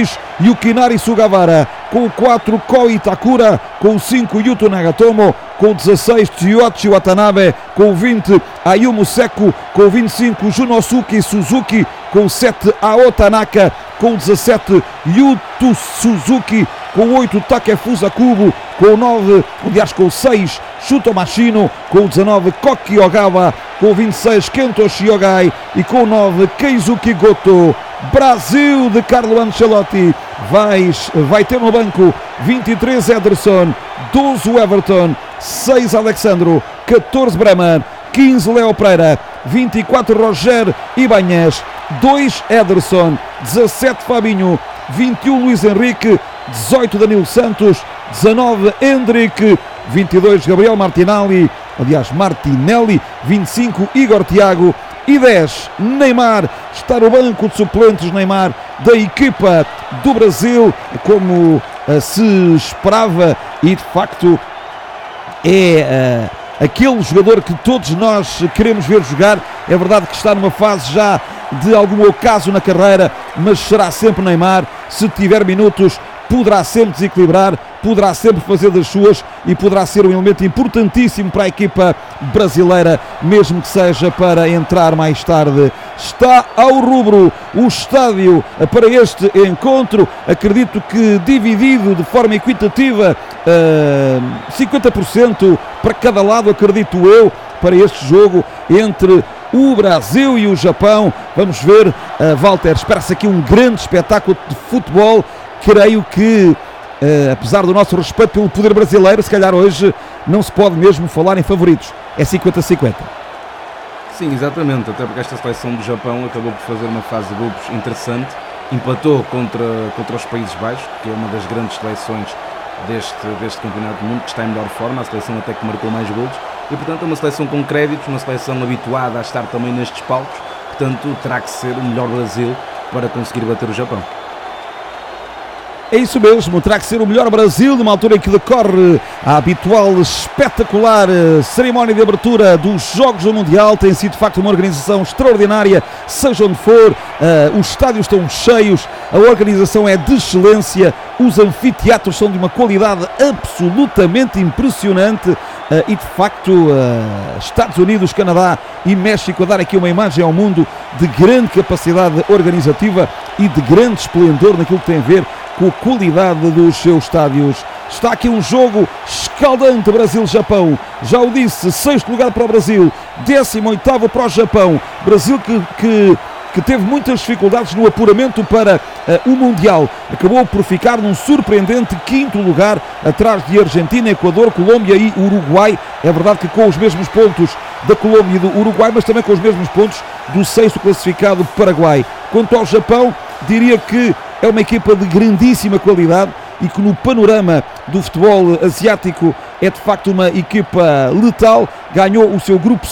6 Yukinari Sugawara, com o 4 Ko Itakura, com o 5 Yuto Nagatomo, com o 16 Tsuyoshi Watanabe, com o 20 Ayumu Seko, com o 25 Junosuke Suzuki, com o 7 Ao Tanaka, com o 17 Yuto Suzuki, com o 8 Takefusa Kubo, com o 9, aliás com o 6 Shuto Mashino, com o 19 Koki Ogawa, com o 26 Kento Shiogai e com o 9 Keizuki Goto. Brasil de Carlo Ancelotti vai ter no banco 23 Ederson, 12 Everton, 6 Alexandro, 14 Bremer, 15 Léo Pereira, 24 Roger Ibañez, 2 Ederson, 17 Fabinho, 21 Luís Henrique, 18 Danilo Santos, 19 Hendrick, 22 Gabriel Martinelli, 25 Igor Thiago e 10 Neymar. Está no banco de suplentes Neymar da equipa do Brasil, como se esperava, e de facto é aquele jogador que todos nós queremos ver jogar. É verdade que está numa fase já de algum ocaso na carreira, mas será sempre Neymar. Se tiver minutos, poderá sempre desequilibrar, poderá sempre fazer das suas e poderá ser um elemento importantíssimo para a equipa brasileira, mesmo que seja para entrar mais tarde. Está ao rubro o estádio para este encontro, acredito que dividido de forma equitativa, 50% para cada lado, acredito eu, para este jogo entre o Brasil e o Japão. Vamos ver, Walter, espera-se aqui um grande espetáculo de futebol. Creio que, apesar do nosso respeito pelo poder brasileiro, se calhar hoje não se pode mesmo falar em favoritos. É 50-50. Sim, exatamente, até porque esta seleção do Japão acabou por fazer uma fase de grupos interessante, empatou contra os Países Baixos, que é uma das grandes seleções deste campeonato do mundo, que está em melhor forma, a seleção até que marcou mais golos, e portanto é uma seleção com créditos, uma seleção habituada a estar também nestes palcos, portanto terá que ser o melhor Brasil para conseguir bater o Japão. É isso mesmo, terá que ser o melhor Brasil, numa altura em que decorre a habitual espetacular cerimónia de abertura dos Jogos do Mundial. Tem sido de facto uma organização extraordinária, seja onde for, os estádios estão cheios, a organização é de excelência, os anfiteatros são de uma qualidade absolutamente impressionante e de facto Estados Unidos, Canadá e México a dar aqui uma imagem ao mundo de grande capacidade organizativa e de grande esplendor naquilo que tem a ver com a qualidade dos seus estádios. Está aqui um jogo escaldante, Brasil-Japão. Já o disse, 6º lugar para o Brasil, 18º para o Japão. Brasil que teve muitas dificuldades no apuramento para o Mundial. Acabou por ficar num surpreendente 5º lugar, atrás de Argentina, Equador, Colômbia e Uruguai. É verdade que com os mesmos pontos da Colômbia e do Uruguai, mas também com os mesmos pontos do 6º classificado Paraguai. Quanto ao Japão, diria que é uma equipa de grandíssima qualidade e que no panorama do futebol asiático é de facto uma equipa letal. Ganhou o seu grupo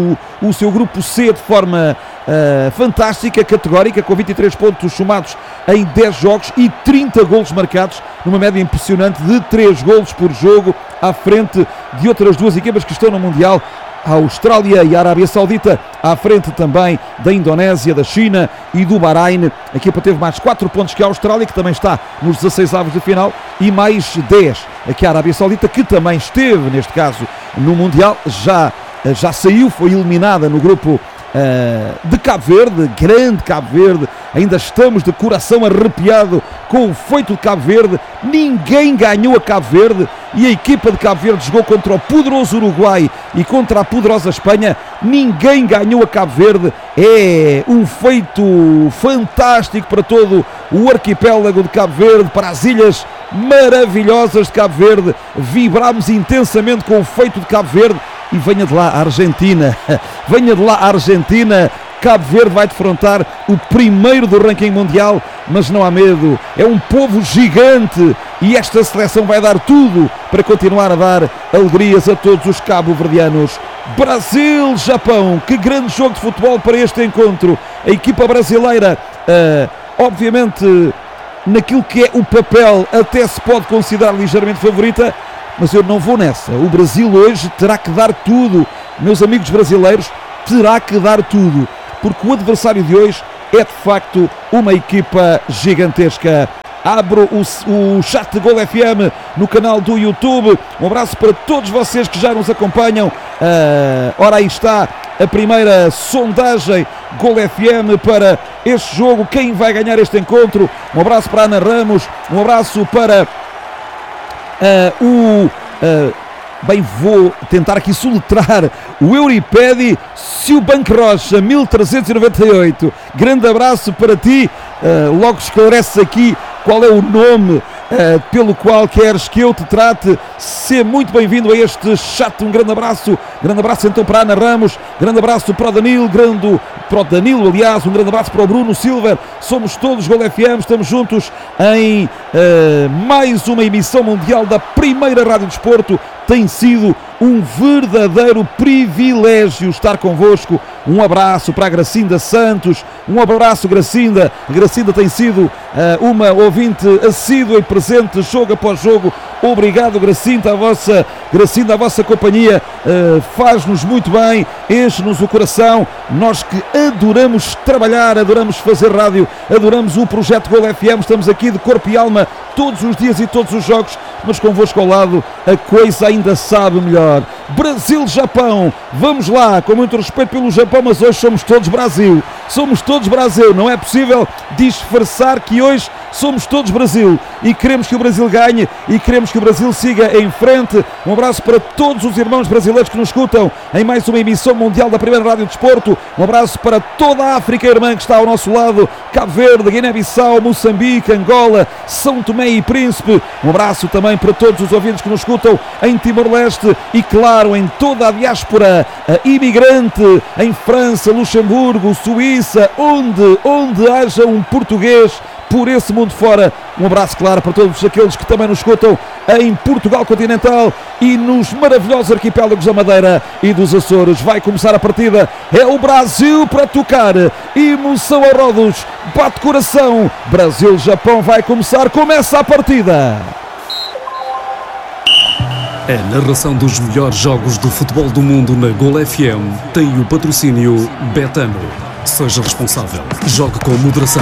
C de forma fantástica, categórica, com 23 pontos somados em 10 jogos e 30 golos marcados, numa média impressionante de 3 golos por jogo, à frente de outras duas equipas que estão no Mundial, a Austrália e a Arábia Saudita, à frente também da Indonésia, da China e do Bahrein. A equipa teve mais 4 pontos que a Austrália, que também está nos 16avos de final, e mais 10 que a Arábia Saudita, que também esteve, neste caso, no Mundial. Já saiu, foi eliminada no grupo de Cabo Verde, grande Cabo Verde. Ainda estamos de coração arrepiado com o feito de Cabo Verde. Ninguém ganhou a Cabo Verde e a equipa de Cabo Verde jogou contra o poderoso Uruguai e contra a poderosa Espanha. Ninguém ganhou a Cabo Verde. É um feito fantástico para todo o arquipélago de Cabo Verde, para as ilhas maravilhosas de Cabo Verde. Vibrámos intensamente com o feito de Cabo Verde. E venha de lá a Argentina, venha de lá a Argentina. Cabo Verde vai defrontar o primeiro do ranking mundial, mas não há medo, é um povo gigante e esta seleção vai dar tudo para continuar a dar alegrias a todos os cabo-verdianos. Brasil-Japão, que grande jogo de futebol para este encontro. A equipa brasileira, obviamente, naquilo que é o papel, até se pode considerar ligeiramente favorita, mas eu não vou nessa. O Brasil hoje terá que dar tudo, meus amigos brasileiros, terá que dar tudo, porque o adversário de hoje é de facto uma equipa gigantesca. abro o chat de Gol FM no canal do YouTube. Um abraço para todos vocês que já nos acompanham. Ora, aí está a primeira sondagem Gol FM para este jogo. Quem vai ganhar este encontro? Um abraço para a Ana Ramos, um abraço para bem, vou tentar aqui soletrar o Euripedi Silbank Rocha 1398. Grande abraço para ti. Logo esclareces aqui qual é o nome pelo qual queres que eu te trate. Seja muito bem-vindo a este chat. Um grande abraço então para a Ana Ramos, grande abraço para o Danilo, aliás, um grande abraço para o Bruno Silva. Somos todos Gol FM, estamos juntos em mais uma emissão mundial da primeira Rádio Desporto. Tem sido um verdadeiro privilégio estar convosco. Um abraço para a Gracinda Santos, um abraço, Gracinda. Gracinda tem sido uma ouvinte assídua e presente jogo após jogo. Obrigado, Gracinda, a vossa companhia faz-nos muito bem, enche-nos o coração. Nós que adoramos trabalhar, adoramos fazer rádio, adoramos o projeto Gol FM, estamos aqui de corpo e alma todos os dias e todos os jogos, mas convosco ao lado a coisa ainda sabe melhor. Brasil-Japão, vamos lá, com muito respeito pelo Japão, mas hoje somos todos Brasil, não é possível disfarçar que hoje somos todos Brasil e queremos que o Brasil ganhe e queremos que o Brasil siga em frente. Um abraço para todos os irmãos brasileiros que nos escutam em mais uma emissão mundial da primeira Rádio Desporto. Um abraço para toda a África irmã que está ao nosso lado, Cabo Verde, Guiné-Bissau, Moçambique, Angola, São Tomé e Príncipe. Um abraço também para todos os ouvintes que nos escutam em Timor-Leste e, claro, em toda a diáspora imigrante em França, Luxemburgo, Suíça, onde haja um português por esse mundo fora. Um abraço, claro, para todos aqueles que também nos escutam em Portugal continental e nos maravilhosos arquipélagos da Madeira e dos Açores. Vai começar a partida, é o Brasil para tocar, emoção a rodos, bate coração. Brasil-Japão vai começa a partida. A narração dos melhores jogos do futebol do mundo na Gol FM tem o patrocínio Betano. Seja responsável, jogue com moderação.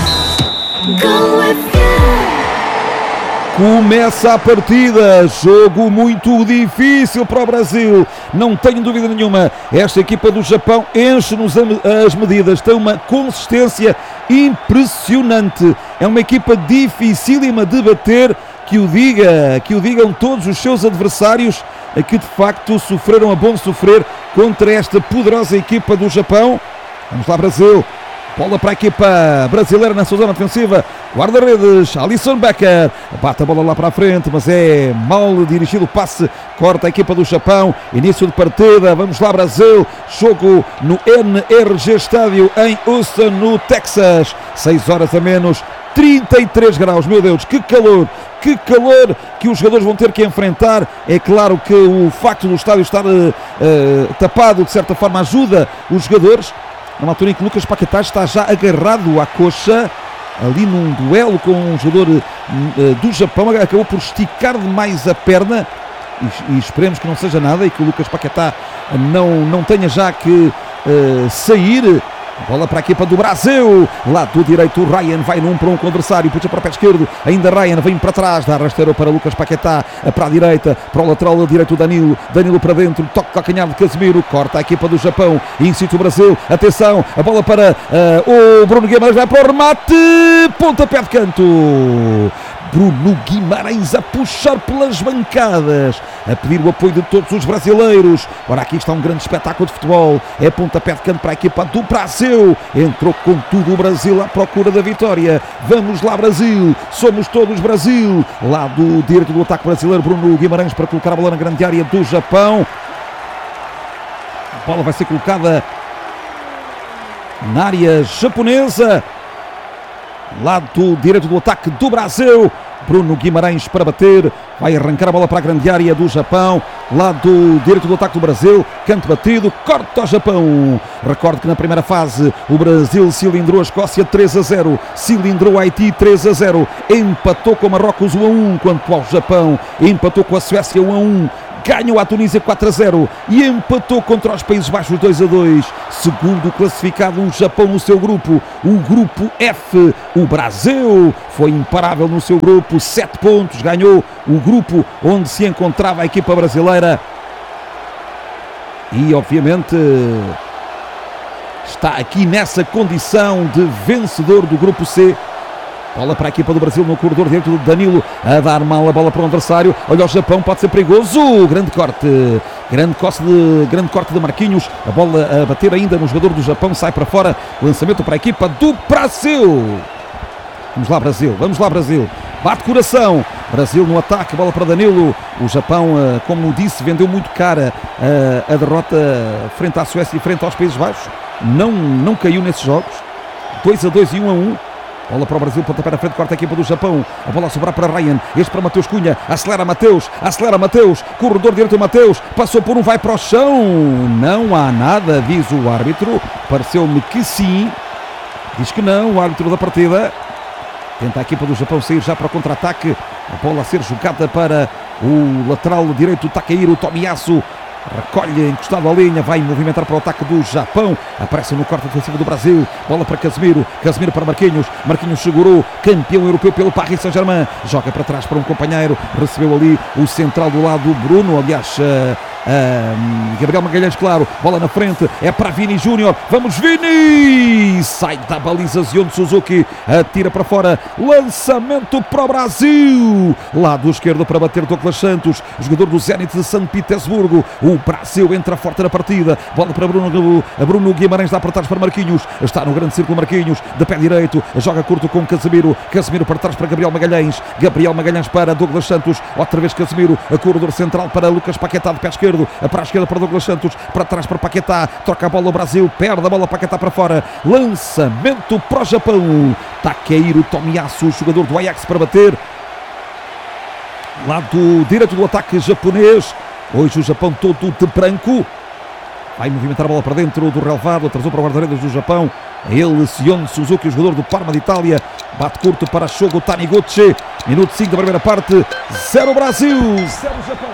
Começa a partida, jogo muito difícil para o Brasil, não tenho dúvida nenhuma. Esta equipa do Japão enche-nos as medidas, tem uma consistência impressionante, é uma equipa dificílima de bater, que o digam todos os seus adversários, que de facto sofreram a bom sofrer contra esta poderosa equipa do Japão. Vamos lá, Brasil. Bola para a equipa brasileira na sua zona defensiva. Guarda-redes, Alisson Becker. Bate a bola lá para a frente, mas é mal dirigido o passe. Corta a equipa do Japão. Início de partida. Vamos lá, Brasil. Jogo no NRG Estádio em Houston, no Texas. 6 horas a menos. 33 graus. Meu Deus, que calor que os jogadores vão ter que enfrentar. É claro que o facto do estádio estar tapado, de certa forma, ajuda os jogadores. Na altura em que Lucas Paquetá está já agarrado à coxa, ali num duelo com um jogador do Japão, acabou por esticar demais a perna e esperemos que não seja nada e que o Lucas Paquetá não tenha já que sair. Bola para a equipa do Brasil, lado direito, o Ryan vai no 1 para 1 com o adversário, puxa para o pé esquerdo, ainda Ryan vem para trás, dá rasteiro para Lucas Paquetá, para a direita, para o lateral direito Danilo para dentro, toque de calcanhar de Casemiro, corta a equipa do Japão, incita o Brasil, atenção, a bola para o Bruno Guimarães, vai para o remate, pontapé de canto. Bruno Guimarães a puxar pelas bancadas, a pedir o apoio de todos os brasileiros. Ora, aqui está um grande espetáculo de futebol. É pontapé de canto para a equipa do Brasil. Entrou com tudo o Brasil à procura da vitória. Vamos lá, Brasil. Somos todos Brasil. Lado direito do ataque brasileiro, Bruno Guimarães para colocar a bola na grande área do Japão. A bola vai ser colocada na área japonesa. Lado direito do ataque do Brasil, Bruno Guimarães para bater, vai arrancar a bola para a grande área do Japão. Lado direito do ataque do Brasil, canto batido, corta ao Japão. Recorde que na primeira fase o Brasil cilindrou a Escócia 3-0, cilindrou a Haiti 3-0, empatou com Marrocos 1-1, quanto ao Japão empatou com a Suécia 1-1. ganhou a Tunísia 4-0 e empatou contra os Países Baixos 2-2. Segundo classificado o Japão no seu grupo, o grupo F. O Brasil foi imparável no seu grupo, 7 pontos, ganhou o grupo onde se encontrava a equipa brasileira e obviamente está aqui nessa condição de vencedor do grupo C. Bola para a equipa do Brasil no corredor direito do Danilo, a dar mal a bola para o adversário. Olha o Japão, pode ser perigoso. Grande corte de Marquinhos. A bola a bater ainda no jogador do Japão, sai para fora. Lançamento para a equipa do Brasil. Vamos lá Brasil. Bate coração. Brasil no ataque, bola para Danilo. O Japão, como disse, vendeu muito cara a derrota frente à Suécia e frente aos Países Baixos. Não caiu nesses jogos. 2-2 e 1-1. Bola para o Brasil, pontapé na frente, quarta equipa do Japão. A bola a sobrar para Ryan, este para Mateus Cunha. Acelera Mateus, corredor direito Mateus. Passou por um, vai para o chão. Não há nada, diz o árbitro. Pareceu-me que sim. Diz que não, o árbitro da partida. Tenta a equipa do Japão sair já para o contra-ataque. A bola a ser jogada para o lateral direito, Takehiro Tomiyasu. Recolhe encostado à linha, vai movimentar para o ataque do Japão. Aparece no corte defensivo do Brasil. Bola para Casemiro para Marquinhos. Marquinhos segurou, campeão europeu pelo Paris Saint-Germain. Joga para trás para um companheiro. Recebeu ali o central do lado, Bruno. Aliás, Gabriel Magalhães, claro. Bola na frente, é para Vini Júnior. Vamos Vini! Sai da baliza Zion Suzuki. Atira para fora. Lançamento para o Brasil. Lado esquerdo para bater Douglas Santos, jogador do Zenit de São Petersburgo. O Brasil entra forte na partida. Bola para Bruno Guimarães, dá para trás para Marquinhos. Está no grande círculo Marquinhos, de pé direito. Joga curto com Casemiro para trás para Gabriel Magalhães. Gabriel Magalhães para Douglas Santos. Outra vez Casemiro. A corredor central para Lucas Paquetá, de pé esquerdo. Para a esquerda para Douglas Santos. Para trás para Paquetá. Troca a bola o Brasil. Perde a bola Paquetá para fora. Lançamento para o Japão. Takehiro Tomiyasu, jogador do Ajax, para bater. Lado direito do ataque japonês. Hoje o Japão todo de branco. Vai movimentar a bola para dentro do relevado. Atrasou para o guarda-redes do Japão. Ele, Sion Suzuki, o jogador do Parma de Itália. Bate curto para Shogo Taniguchi. Minuto 5 da primeira parte. 0 Brasil, 0 Japão.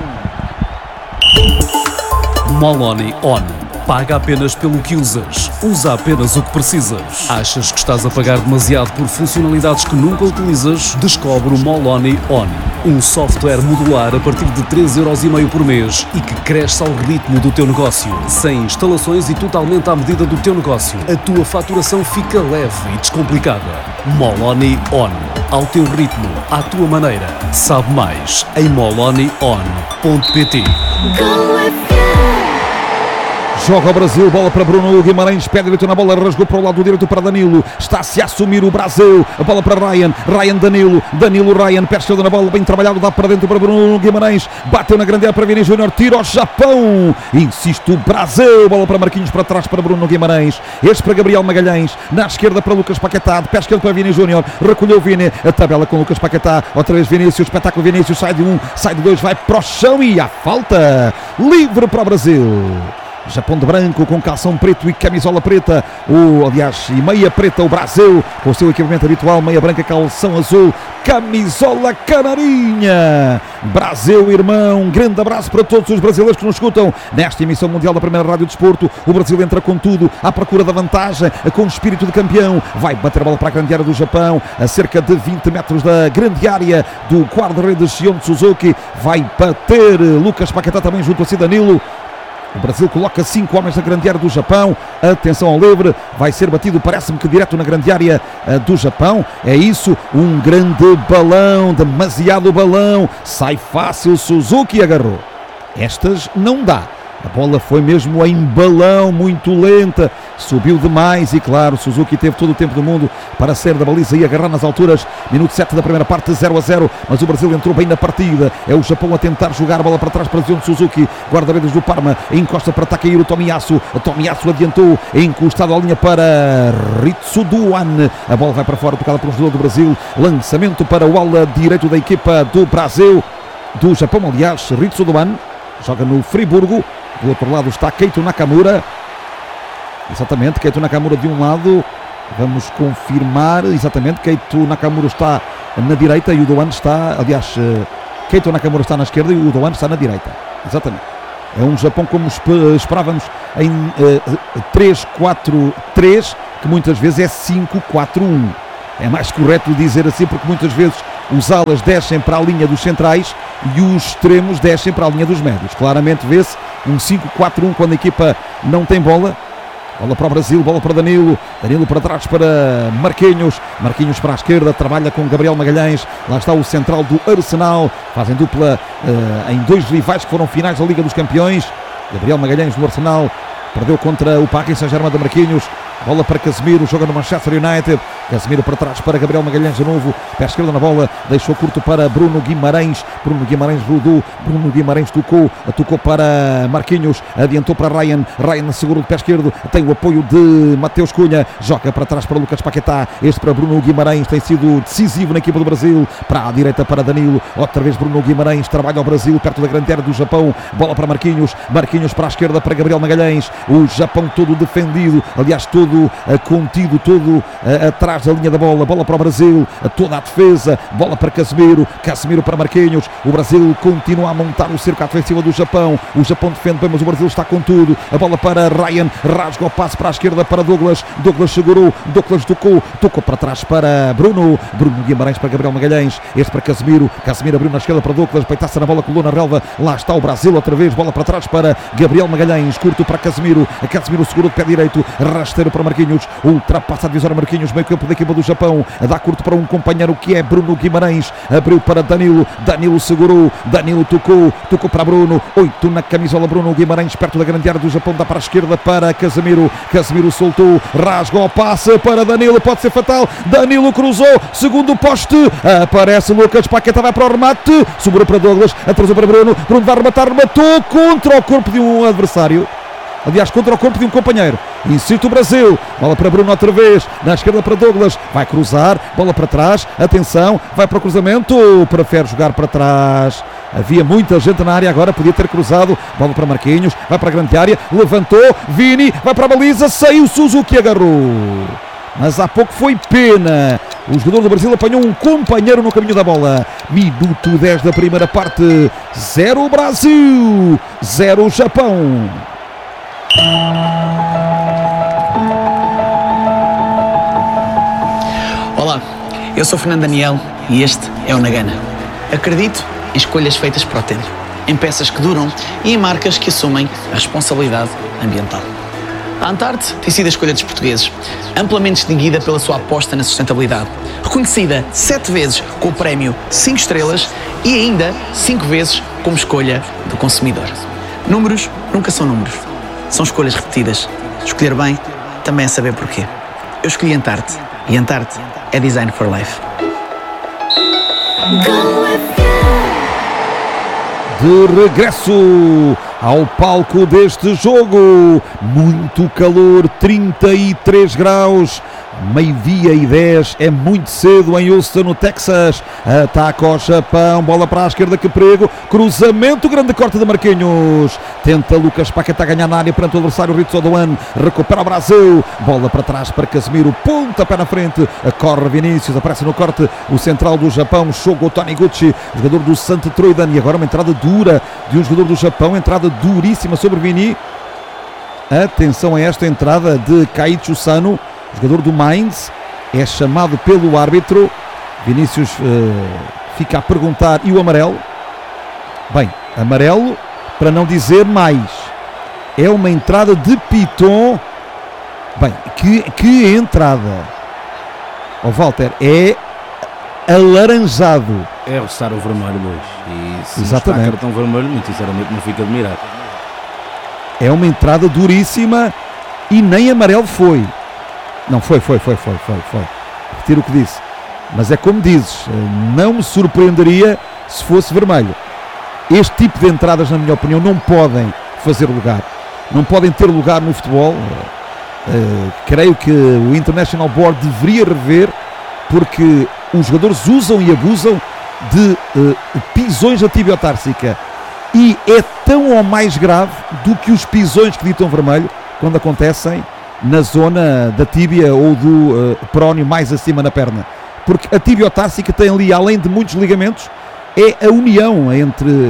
Moloni On. Paga apenas pelo que usas. Usa apenas o que precisas. Achas que estás a pagar demasiado por funcionalidades que nunca utilizas? Descobre o Moloni On. Um software modular a partir de 3,5€ por mês e que cresce ao ritmo do teu negócio. Sem instalações e totalmente à medida do teu negócio. A tua faturação fica leve e descomplicada. Moloni On. Ao teu ritmo, à tua maneira. Sabe mais em molonion.pt. Joga o Brasil, bola para Bruno Guimarães, pé direito na bola, rasgou para o lado direito para Danilo, está-se a assumir o Brasil, a bola para Ryan, Danilo, Ryan, pé esquerdo na bola, bem trabalhado, dá para dentro para Bruno Guimarães, bateu na grande área para Vini Júnior, tira ao Japão, insiste o Brasil, bola para Marquinhos, para trás para Bruno Guimarães, este para Gabriel Magalhães, na esquerda para Lucas Paquetá, de pé esquerdo para Vini Júnior, recolheu Vini, a tabela com Lucas Paquetá, outra vez Vinícius, espetáculo Vinícius, sai de 1, sai de 2, vai para o chão e há falta, livre para o Brasil. Japão de branco, com calção preto e camisola preta, e meia preta, o Brasil, com o seu equipamento habitual, meia branca, calção azul, camisola canarinha. Brasil, irmão, grande abraço para todos os brasileiros que nos escutam nesta emissão mundial da primeira Rádio Desporto. O Brasil entra com tudo, à procura da vantagem, com o espírito de campeão, vai bater a bola para a grande área do Japão, a cerca de 20 metros da grande área do guarda-redes Sion Suzuki, vai bater Lucas Paquetá também junto a si Danilo. O Brasil coloca 5 homens na grande área do Japão. Atenção ao livre. Vai ser batido, parece-me que direto na grande área do Japão. É isso. Um grande balão. Demasiado balão. Sai fácil. Suzuki agarrou. Estas não dá. A bola foi mesmo em balão, muito lenta, subiu demais e claro, Suzuki teve todo o tempo do mundo para sair da baliza e agarrar nas alturas. Minuto 7 da primeira parte, 0-0, mas o Brasil entrou bem na partida. É o Japão a tentar jogar a bola para trás para Zion Suzuki, guarda-redes do Parma, encosta para Takehiro Tomiyasu. Tomiyasu adiantou, encostado à linha para Ritsuduan. A bola vai para fora, tocada por um jogador do Brasil. Lançamento para o ala direito da equipa do Brasil, do Japão, aliás, Ritsuduan. Joga no Friburgo. Do outro lado está Keito Nakamura. Exatamente, Keito Nakamura de um lado. Vamos confirmar. Exatamente, Keito Nakamura está na direita e o Doan está... Aliás, Keito Nakamura está na esquerda e o Doan está na direita. Exatamente. É um Japão como esperávamos em 3-4-3, que muitas vezes é 5-4-1. É mais correto dizer assim, porque muitas vezes os alas descem para a linha dos centrais e os extremos descem para a linha dos médios. Claramente vê-se um 5-4-1 quando a equipa não tem bola. Bola para o Brasil, bola para Danilo para trás para Marquinhos para a esquerda, trabalha com Gabriel Magalhães, lá está o central do Arsenal, fazem dupla em 2 rivais que foram finais da Liga dos Campeões. Gabriel Magalhães do Arsenal perdeu contra o Paris Saint-Germain de Marquinhos. Bola para Casemiro, joga no Manchester United. Casemiro para trás para Gabriel Magalhães de novo. Pé esquerda na bola, deixou curto para Bruno Guimarães. Bruno Guimarães rodou. Bruno Guimarães tocou para Marquinhos. Adiantou para Ryan. Ryan segura de pé esquerdo. Tem o apoio de Mateus Cunha. Joga para trás para Lucas Paquetá. Este para Bruno Guimarães. Tem sido decisivo na equipa do Brasil. Para a direita para Danilo. Outra vez Bruno Guimarães. Trabalha ao Brasil perto da grande área do Japão. Bola para Marquinhos. Marquinhos para a esquerda para Gabriel Magalhães. O Japão todo defendido. Aliás, todo contido, todo atrás da linha da bola. Bola para o Brasil, toda a defesa. Bola para Casemiro para Marquinhos. O Brasil continua a montar o cerco à defensiva do Japão. O Japão defende bem, mas o Brasil está com tudo. A bola para Ryan, rasga o passe para a esquerda para Douglas. Douglas segurou, Douglas tocou para trás para Bruno Guimarães para Gabriel Magalhães. Este para Casemiro abriu na esquerda para Douglas. Peitaça na bola, colou na relva. Lá está o Brasil outra vez. Bola para trás para Gabriel Magalhães. Curto para Casemiro segurou de pé direito. Rasteiro para Marquinhos, ultrapassa a divisória Marquinhos, meio campo da equipa do Japão, dá curto para um companheiro que é Bruno Guimarães, abriu para Danilo segurou, Danilo tocou para Bruno, 8 na camisola, Bruno Guimarães perto da grande área do Japão, dá para a esquerda para Casemiro soltou, rasga o passe para Danilo, pode ser fatal, Danilo cruzou, segundo poste, aparece Lucas Paquetá, vai para o remate, sobrou para Douglas, atrasou para Bruno vai rematar, rematou contra o corpo de um adversário. Aliás, contra o corpo de um companheiro. Insiste o Brasil. Bola para Bruno outra vez. Na esquerda para Douglas. Vai cruzar. Bola para trás. Atenção. Vai para o cruzamento. Prefere jogar para trás. Havia muita gente na área agora. Podia ter cruzado. Bola para Marquinhos. Vai para a grande área. Levantou. Vini. Vai para a baliza. Saiu Suzuki. Agarrou. Mas há pouco foi pena. O jogador do Brasil apanhou um companheiro no caminho da bola. Minuto 10 da primeira parte. 0 Brasil. 0 Japão. Olá, eu sou Fernando Daniel e este é o Nagana. Acredito em escolhas feitas para o tempo, em peças que duram e em marcas que assumem a responsabilidade ambiental. A Antarte tem sido a escolha dos portugueses, amplamente distinguida pela sua aposta na sustentabilidade, reconhecida 7 vezes com o prémio 5 estrelas e ainda 5 vezes como escolha do consumidor. Números nunca são números. São escolhas repetidas. Escolher bem também é saber porquê. Eu escolhi Antarte e Antarte é Design for Life. De regresso ao palco deste jogo, muito calor, 33 graus, 12:10, é muito cedo em Houston, no Texas. Ataca o Japão, bola para a esquerda, que perigo, cruzamento, grande corte de Marquinhos, tenta Lucas Paquetá ganhar na área perante o adversário Ritsu Doan, recupera o Brasil, bola para trás para Casemiro, pontapé na frente, corre Vinícius, aparece no corte o central do Japão, Shogo Taniguchi, jogador do St. Troidan, e agora uma entrada dura de um jogador do Japão, entrada duríssima sobre Vini. Atenção a esta entrada de Kaiichi Sano, jogador do Mainz, é chamado pelo árbitro. Vinícius fica a perguntar, e o amarelo? Bem, amarelo, para não dizer mais, é uma entrada de Piton. Bem, que entrada, Walter, é alaranjado. É roçar o vermelho hoje, e se exatamente, está cartão vermelho, muito sinceramente não fica admirado. É uma entrada duríssima e nem amarelo foi. Não, foi. Retiro o que disse. Mas é como dizes, não me surpreenderia se fosse vermelho. Este tipo de entradas, na minha opinião, não podem fazer lugar. Não podem ter lugar no futebol. Creio que o International Board deveria rever, porque os jogadores usam e abusam de pisões da tibio-társica. E é tão ou mais grave do que os pisões que ditam vermelho quando acontecem na zona da tíbia ou do perónio mais acima na perna, porque a tibio-társica tem ali, além de muitos ligamentos, é a união entre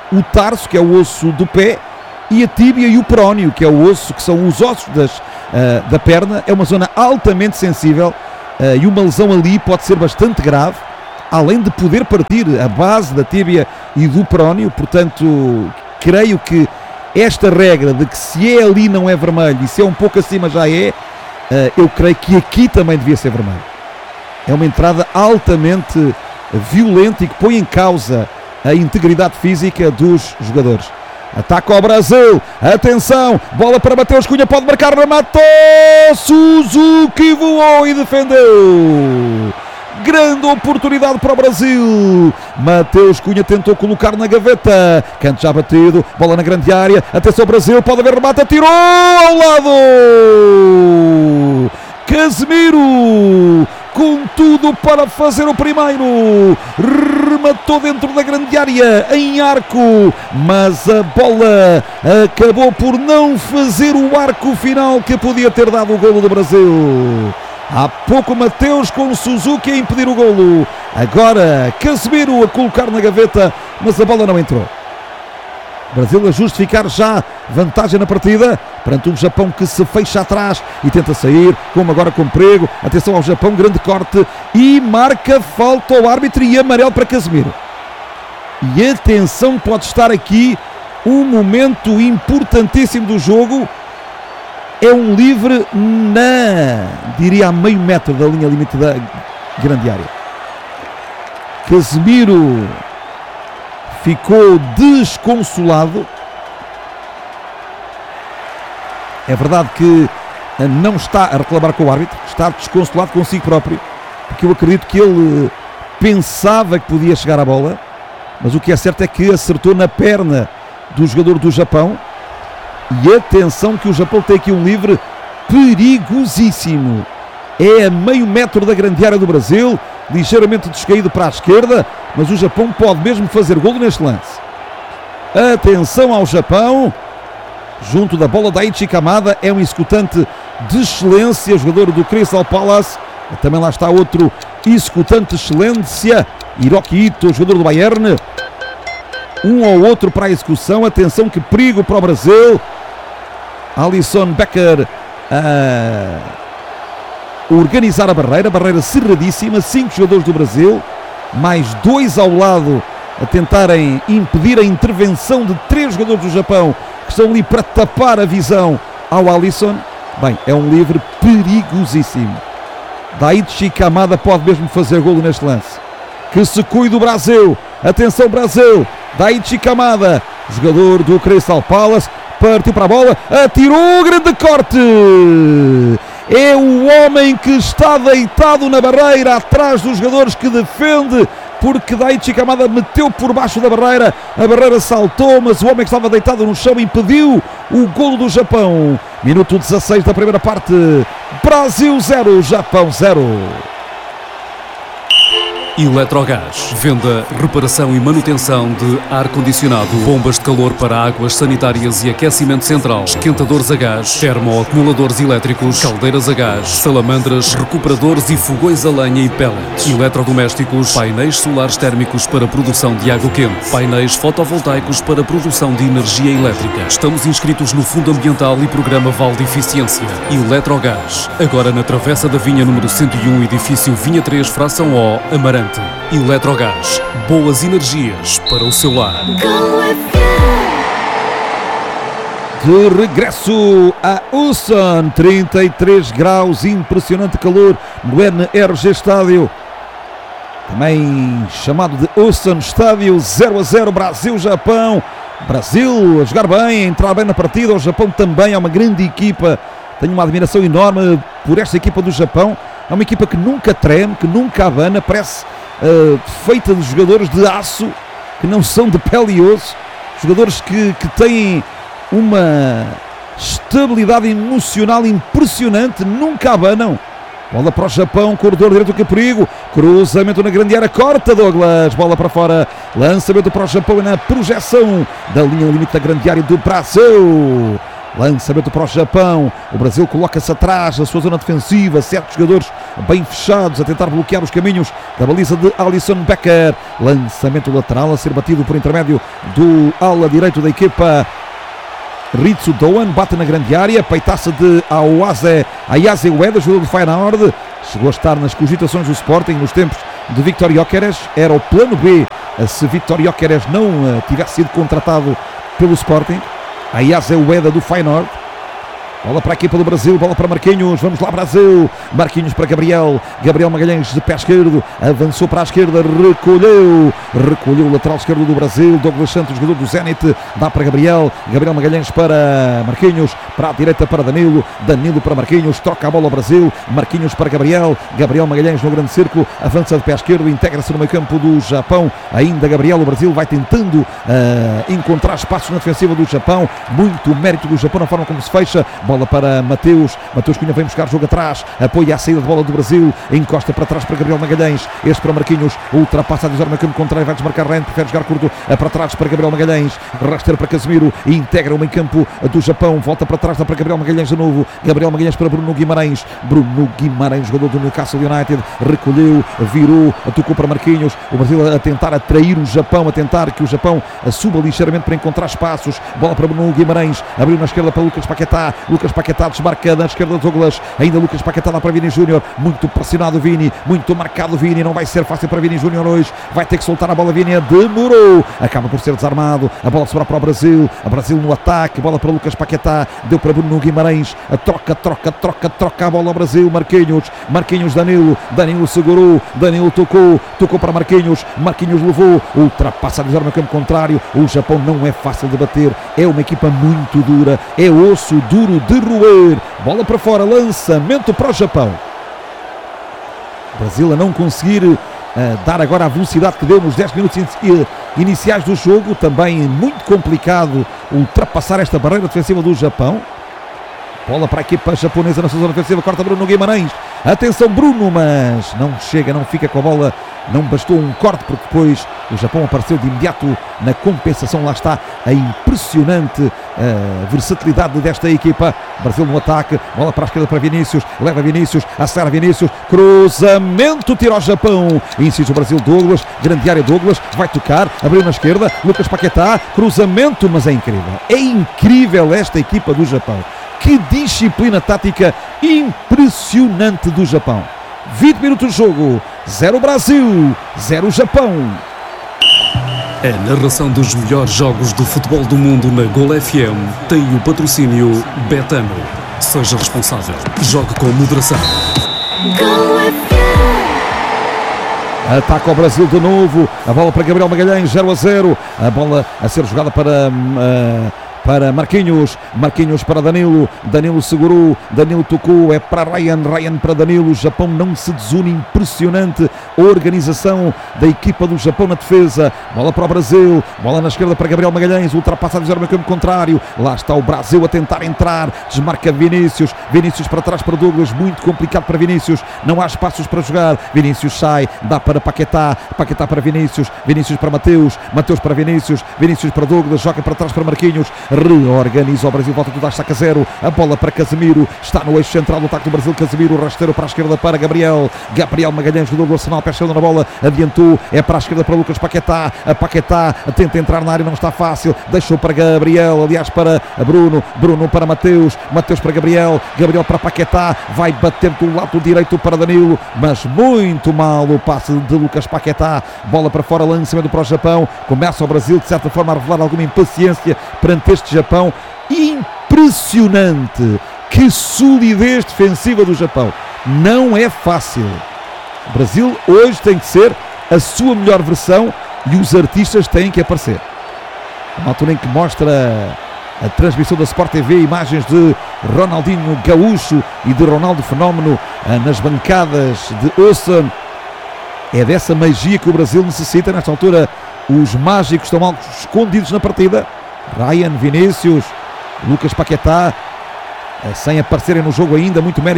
o tarso, que é o osso do pé, e a tíbia e o perónio, que é o osso, que são os ossos da perna. É uma zona altamente sensível e uma lesão ali pode ser bastante grave, além de poder partir a base da tíbia e do perónio. Portanto, creio que esta regra de que se é ali não é vermelho e se é um pouco acima já é, eu creio que aqui também devia ser vermelho. É uma entrada altamente violenta e que põe em causa a integridade física dos jogadores. Ataca ao Brasil, atenção, bola para Mateus Cunha, pode marcar, rematou, Suzuki voou e defendeu. Grande oportunidade para o Brasil. Mateus Cunha tentou colocar na gaveta, canto já batido, bola na grande área, atenção Brasil, pode haver remate, atirou ao lado. Casemiro com tudo para fazer o primeiro, rematou dentro da grande área em arco, mas a bola acabou por não fazer o arco final que podia ter dado o golo do Brasil. Há pouco Mateus com o Suzuki a impedir o golo, agora Casemiro a colocar na gaveta, mas a bola não entrou. Brasil a justificar já vantagem na partida perante um Japão que se fecha atrás e tenta sair, como agora com perigo. Atenção ao Japão, grande corte e marca falta ao árbitro e amarelo para Casemiro. E atenção, pode estar aqui um momento importantíssimo do jogo. É um livre diria a meio metro da linha limite da grande área. Casemiro ficou desconsolado. É verdade que não está a reclamar com o árbitro, está desconsolado consigo próprio, porque eu acredito que ele pensava que podia chegar à bola, mas o que é certo é que acertou na perna do jogador do Japão. E atenção que o Japão tem aqui um livre perigosíssimo. É a meio metro da grande área do Brasil, ligeiramente descaído para a esquerda, mas o Japão pode mesmo fazer golo neste lance. Atenção ao Japão, junto da bola da Daichi Kamada, é um executante de excelência, jogador do Crystal Palace. Também lá está outro executante de excelência, Hiroki Ito, jogador do Bayern. Um ou outro para a execução. Atenção, que perigo para o Brasil. Alisson Becker a organizar a barreira cerradíssima, 5 jogadores do Brasil, mais 2 ao lado a tentarem impedir a intervenção de 3 jogadores do Japão que estão ali para tapar a visão ao Alisson. Bem, é um livre perigosíssimo. Daichi Kamada pode mesmo fazer golo neste lance. Que se cuide o Brasil. Atenção Brasil, Daichi Kamada, jogador do Crystal Palace, partiu para a bola, atirou, grande corte. É o homem que está deitado na barreira, atrás dos jogadores que defende, porque Daichi Kamada meteu por baixo da barreira, a barreira saltou, mas o homem que estava deitado no chão impediu o golo do Japão. Minuto 16 da primeira parte, Brasil 0, Japão 0. Eletrogás. Venda, reparação e manutenção de ar-condicionado, bombas de calor para águas sanitárias e aquecimento central, esquentadores a gás, termoacumuladores elétricos, caldeiras a gás, salamandras, recuperadores e fogões a lenha e pellets, eletrodomésticos, painéis solares térmicos para produção de água quente, painéis fotovoltaicos para produção de energia elétrica. Estamos inscritos no Fundo Ambiental e Programa Vale de Eficiência. Eletrogás. Agora na Travessa da Vinha número 101, edifício Vinha 3, fração O, Amarante. Eletrogás, boas energias para o seu lar. De regresso a Ulsan, 33 graus, impressionante calor no NRG Estádio, também chamado de Ulsan Estádio. 0-0, Brasil-Japão. Brasil a jogar bem, a entrar bem na partida. O Japão também é uma grande equipa. Tenho uma admiração enorme por esta equipa do Japão. É uma equipa que nunca treme, que nunca abana, parece feita de jogadores de aço, que não são de pele e osso, jogadores que têm uma estabilidade emocional impressionante, nunca abanam. Bola para o Japão, corredor direito, que perigo, cruzamento na grande área, corta Douglas, bola para fora, lançamento para o Japão na projeção da linha limite da grande área do Brasil. Lançamento para o Japão. O Brasil coloca-se atrás da sua zona defensiva. 7 jogadores bem fechados a tentar bloquear os caminhos da baliza de Alisson Becker. Lançamento lateral a ser batido por intermédio do ala direito da equipa. Ritsu Doan bate na grande área. Peitaça de Ayase Ueda, jogador do Feyenoord. Chegou a estar nas cogitações do Sporting nos tempos de Victor Gyökeres. Era o plano B se Victor Gyökeres não tivesse sido contratado pelo Sporting. Ayase Ueda do Feyenoord. Bola para a equipa do Brasil, bola para Marquinhos, vamos lá Brasil, Marquinhos para Gabriel Magalhães de pé esquerdo, avançou para a esquerda, recolheu o lateral esquerdo do Brasil, Douglas Santos, jogador do Zenit, dá para Gabriel Magalhães para Marquinhos, para a direita para Danilo para Marquinhos, troca a bola ao Brasil, Marquinhos para Gabriel Magalhães no grande círculo, avança de pé esquerdo, integra-se no meio campo do Japão, ainda Gabriel, o Brasil vai tentando encontrar espaços na defensiva do Japão, muito mérito do Japão na forma como se fecha, bola para Mateus Cunha vem buscar jogo atrás, apoia a saída de bola do Brasil, encosta para trás para Gabriel Magalhães, este para Marquinhos, ultrapassa a divisória no campo contrário, vai desmarcar Rand, prefere jogar curto, para trás para Gabriel Magalhães, rasteiro para Casemiro, integra o meio campo do Japão, volta para trás, dá para Gabriel Magalhães de novo, Gabriel Magalhães para Bruno Guimarães, jogador do Newcastle United, recolheu, virou, tocou para Marquinhos, o Brasil a tentar atrair o Japão, a tentar que o Japão suba ligeiramente para encontrar espaços, bola para Bruno Guimarães, abriu na esquerda para Lucas Paquetá desmarca na esquerda de Douglas, ainda Lucas Paquetá dá para Vini Júnior, muito pressionado Vini, muito marcado Vini, não vai ser fácil para Vini Júnior hoje, vai ter que soltar a bola, Vini demorou, acaba por ser desarmado, a bola sobra para o Brasil no ataque, bola para Lucas Paquetá, deu para Bruno Guimarães, a troca a bola ao Brasil, Marquinhos Danilo segurou, Danilo tocou para Marquinhos levou, ultrapassa a divisória no campo contrário, o Japão não é fácil de bater, é uma equipa muito dura, é osso duro de roer, bola para fora, lançamento para o Japão. O Brasil a não conseguir dar agora a velocidade que deu nos 10 minutos iniciais do jogo, também muito complicado ultrapassar esta barreira defensiva do Japão. Bola para a equipa japonesa na sua zona defensiva, corta Bruno Guimarães, atenção Bruno, mas não chega, não fica com a bola, não bastou um corte porque depois o Japão apareceu de imediato na compensação, lá está a impressionante versatilidade desta equipa. Brasil no ataque, bola para a esquerda para Vinícius, leva Vinícius, acelera Vinícius, cruzamento, tira ao Japão, insiste o Brasil, Douglas, grande área Douglas, vai tocar, abriu na esquerda, Lucas Paquetá, cruzamento, mas é incrível esta equipa do Japão. Que disciplina tática impressionante do Japão. 20 minutos de jogo, 0 Brasil, 0 Japão. A narração dos melhores jogos do futebol do mundo na Gol FM tem o patrocínio Betano. Seja responsável, jogue com moderação. Ataca o Brasil de novo, a bola para Gabriel Magalhães, 0-0, a bola a ser jogada para Marquinhos para Danilo segurou, Danilo tocou, é para Ryan para Danilo, o Japão não se desune, impressionante a organização da equipa do Japão na defesa, bola para o Brasil, bola na esquerda para Gabriel Magalhães, ultrapassa a divisória no campo contrário, lá está o Brasil a tentar entrar, desmarca Vinícius para trás para Douglas, muito complicado para Vinícius, não há espaços para jogar, Vinícius sai, dá para Paquetá para Vinícius para Mateus para Vinícius para Douglas, joga para trás para Marquinhos, reorganiza o Brasil, volta tudo à estaca 0, a bola para Casemiro, está no eixo central do ataque do Brasil, Casemiro, rasteiro para a esquerda para Gabriel Magalhães, jogador do Arsenal, pé esquerdo na bola, adiantou, é para a esquerda para Lucas Paquetá, tenta entrar na área, não está fácil, deixou para Gabriel, aliás para Bruno para Mateus para Gabriel para Paquetá, vai bater do lado direito para Danilo, mas muito mal o passe de Lucas Paquetá, bola para fora, lançamento para o Japão, começa o Brasil de certa forma a revelar alguma impaciência perante este Japão, impressionante, que solidez defensiva do Japão, não é fácil. O Brasil hoje tem que ser a sua melhor versão e os artistas têm que aparecer. Uma altura em que mostra a transmissão da Sport TV, imagens de Ronaldinho Gaúcho e de Ronaldo Fenómeno nas bancadas de Ocean. É dessa magia que o Brasil necessita nesta altura. Os mágicos estão mal escondidos na partida. Ryan, Vinícius, Lucas Paquetá, sem aparecerem no jogo ainda, muito mérito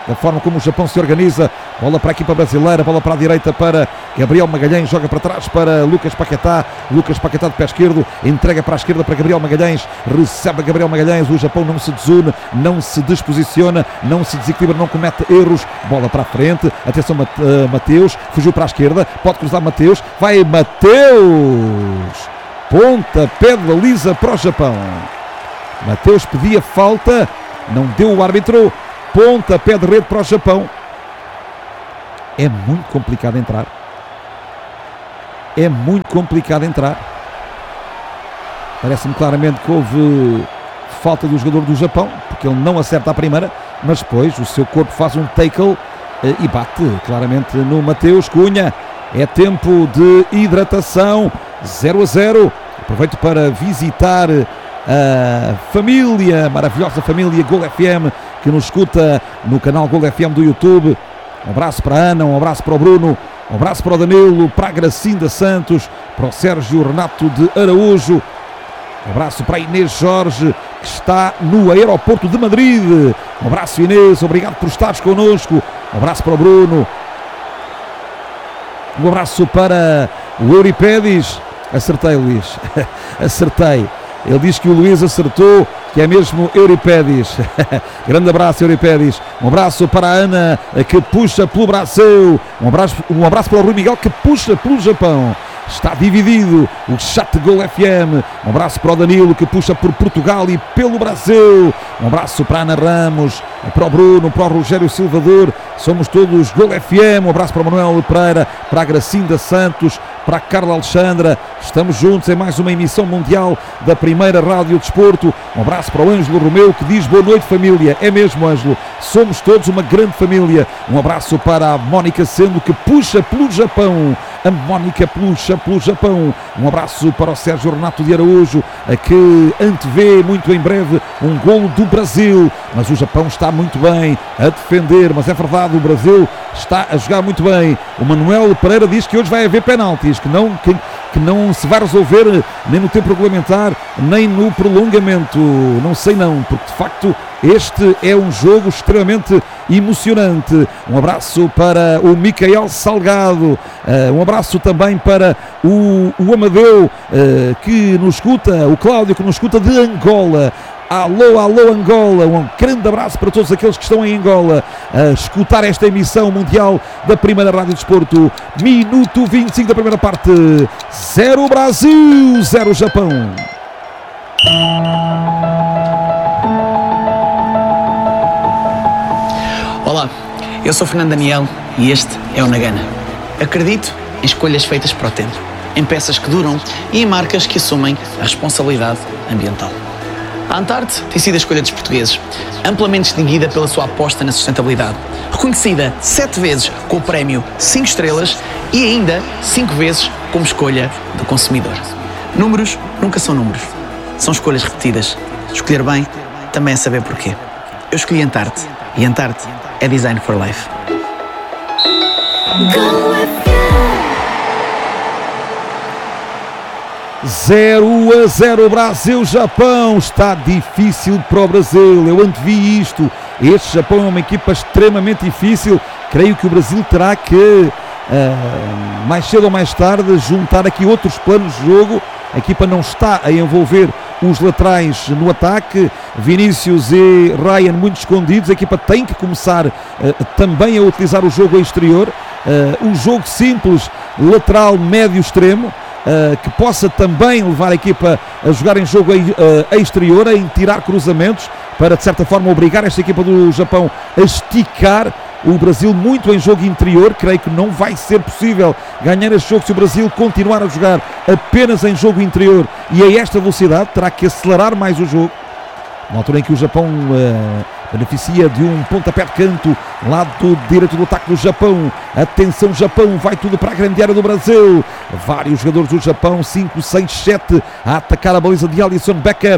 da forma como o Japão se organiza. Bola para a equipa brasileira, bola para a direita para Gabriel Magalhães, joga para trás para Lucas Paquetá de pé esquerdo, entrega para a esquerda para Gabriel Magalhães, recebe Gabriel Magalhães. O Japão não se desune, não se desposiciona, não se desequilibra, não comete erros. Bola para a frente, atenção, Mateus, fugiu para a esquerda, pode cruzar Mateus, vai Mateus, pontapé de baliza para o Japão. Mateus pedia falta, não deu o árbitro. Pontapé de rede para o Japão. É muito complicado entrar. É muito complicado entrar. Parece-me claramente que houve falta do jogador do Japão, porque ele não acerta a primeira, mas depois o seu corpo faz um tackle e bate claramente no Mateus Cunha. É tempo de hidratação. 0-0. Aproveito para visitar a família, maravilhosa família Gol FM, que nos escuta no canal Gol FM do YouTube. Um abraço para a Ana, um abraço para o Bruno, um abraço para o Danilo, para a Gracinda Santos, para o Sérgio Renato de Araújo. Um abraço para a Inês Jorge, que está no aeroporto de Madrid. Um abraço, Inês, obrigado por estares connosco. Um abraço para o Bruno. Um abraço para o Euripedes. Acertei, Luís. Acertei. Ele diz que o Luís acertou, que é mesmo Euripedes. Grande abraço, Euripedes. Um abraço para a Ana, que puxa pelo Brasil. Um abraço para o Rui Miguel, que puxa pelo Japão. Está dividido o chat de Gol FM. Um abraço para o Danilo, que puxa por Portugal e pelo Brasil. Um abraço para a Ana Ramos, para o Bruno, para o Rogério Silvador. Somos todos Gol FM. Um abraço para o Manuel Pereira, para a Gracinda Santos, para a Carla Alexandra. Estamos juntos em mais uma emissão mundial da primeira Rádio Desporto. Um abraço para o Ângelo Romeu, que diz boa noite, família. É mesmo, Ângelo, somos todos uma grande família. Um abraço para a Mónica Sendo, que puxa pelo Japão. A Mónica puxa pelo Japão. Um abraço para o Sérgio Renato de Araújo, que antevê muito em breve um golo do Brasil. Mas o Japão está muito bem a defender, mas é verdade, o Brasil está a jogar muito bem. O Manuel Pereira diz que hoje vai haver penaltis, que não se vai resolver nem no tempo regulamentar, nem no prolongamento. Não sei não, porque de facto este é um jogo extremamente emocionante. Um abraço para o Micael Salgado, um abraço também para o Amadeu, que nos escuta, o Cláudio, que nos escuta de Angola. Alô, alô Angola, um grande abraço para todos aqueles que estão em Angola a escutar esta emissão mundial da primeira Rádio Desporto. Minuto 25 da primeira parte, 0 Brasil, 0 Japão. Olá, eu sou Fernando Daniel e este é o Nagana. Acredito em escolhas feitas para o tempo, em peças que duram e em marcas que assumem a responsabilidade ambiental. A Antarte tem sido a escolha dos portugueses, amplamente distinguida pela sua aposta na sustentabilidade, reconhecida 7 vezes com o prémio 5 estrelas e ainda 5 vezes como escolha do consumidor. Números nunca são números, são escolhas repetidas. Escolher bem também é saber porquê. Eu escolhi Antarte e Antarte é Design for Life. 0-0 Brasil-Japão. Está difícil para o Brasil. Eu antevi isto. Este Japão é uma equipa extremamente difícil. Creio que o Brasil terá que, mais cedo ou mais tarde, juntar aqui outros planos de jogo. A equipa não está a envolver os laterais no ataque. Vinícius e Ryan muito escondidos. A equipa tem que começar também a utilizar o jogo exterior. Um jogo simples, lateral, médio, extremo. Que possa também levar a equipa a jogar em jogo exterior, a tirar cruzamentos, para de certa forma obrigar esta equipa do Japão a esticar o Brasil muito em jogo interior. Creio que não vai ser possível ganhar este jogo se o Brasil continuar a jogar apenas em jogo interior e a esta velocidade. Terá que acelerar mais o jogo, na altura em que o Japão beneficia de um pontapé de canto, lado direito do ataque do Japão. Atenção, Japão, vai tudo para a grande área do Brasil. Vários jogadores do Japão, 5, 6, 7, a atacar a baliza de Alisson Becker.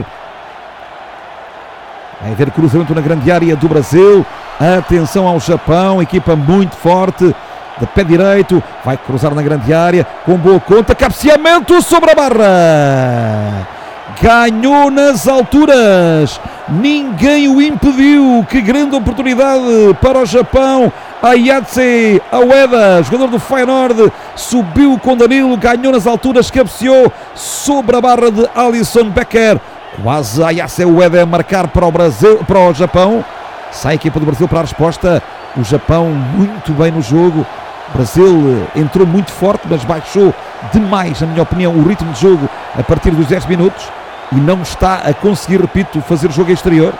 Vai haver cruzamento na grande área do Brasil. Atenção ao Japão, equipa muito forte, de pé direito, vai cruzar na grande área, com boa conta, cabeceamento sobre a barra. ganhou nas alturas, ninguém o impediu. Que grande oportunidade para o Japão. Ayase Ueda, jogador do Feyenoord, subiu com Danilo, ganhou nas alturas, cabeceou sobre a barra de Alisson Becker. Quase Ayase Ueda a marcar para o Brasil, para o Japão. Sai a equipa do Brasil para a resposta. O Japão muito bem no jogo. O Brasil entrou muito forte, mas baixou demais, na minha opinião, o ritmo de jogo a partir dos 10 minutos e não está a conseguir, repito, fazer jogo exterior.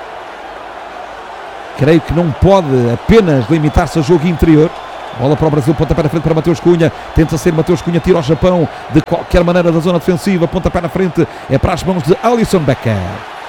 Creio que não pode apenas limitar-se a jogo interior. Bola para o Brasil, pontapé na frente para Mateus Cunha. Tenta ser Mateus Cunha, tira ao Japão de qualquer maneira da zona defensiva. Pontapé na frente, é para as mãos de Alisson Becker.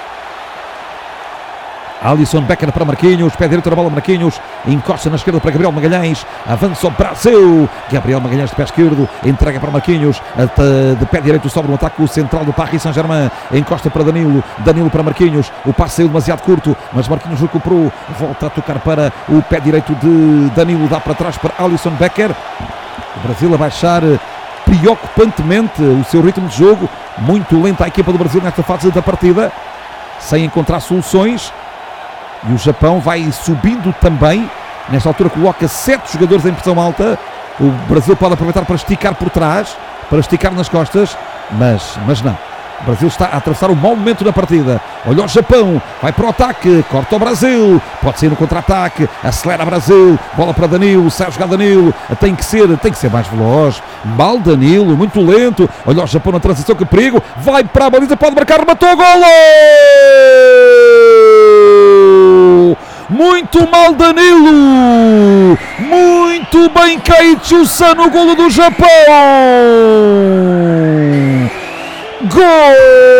Alisson Becker para Marquinhos, pé direito da bola Marquinhos, encosta na esquerda para Gabriel Magalhães, avança o Brasil, Gabriel Magalhães de pé esquerdo, entrega para Marquinhos, de pé direito sobre o ataque o central do Paris Saint-Germain, encosta para Danilo, Danilo para Marquinhos, o passe saiu demasiado curto, mas Marquinhos recuperou, volta a tocar para o pé direito de Danilo, dá para trás para Alisson Becker. O Brasil a baixar preocupantemente o seu ritmo de jogo, muito lenta a equipa do Brasil nesta fase da partida, sem encontrar soluções. E o Japão vai subindo também. Nesta altura coloca 7 jogadores em pressão alta. O Brasil pode aproveitar para esticar por trás, para esticar nas costas, mas não. O Brasil está a atravessar um mau momento na partida. Olha o Japão, vai para o ataque, corta o Brasil, pode sair no contra-ataque, acelera o Brasil, bola para Danilo, sai a jogar Danilo, tem que ser mais veloz. Mal Danilo, muito lento. Olha o Japão na transição, que perigo, vai para a baliza, pode marcar, rematou, golo! Muito mal Danilo, muito bem Kaichusa no golo do Japão. Gol!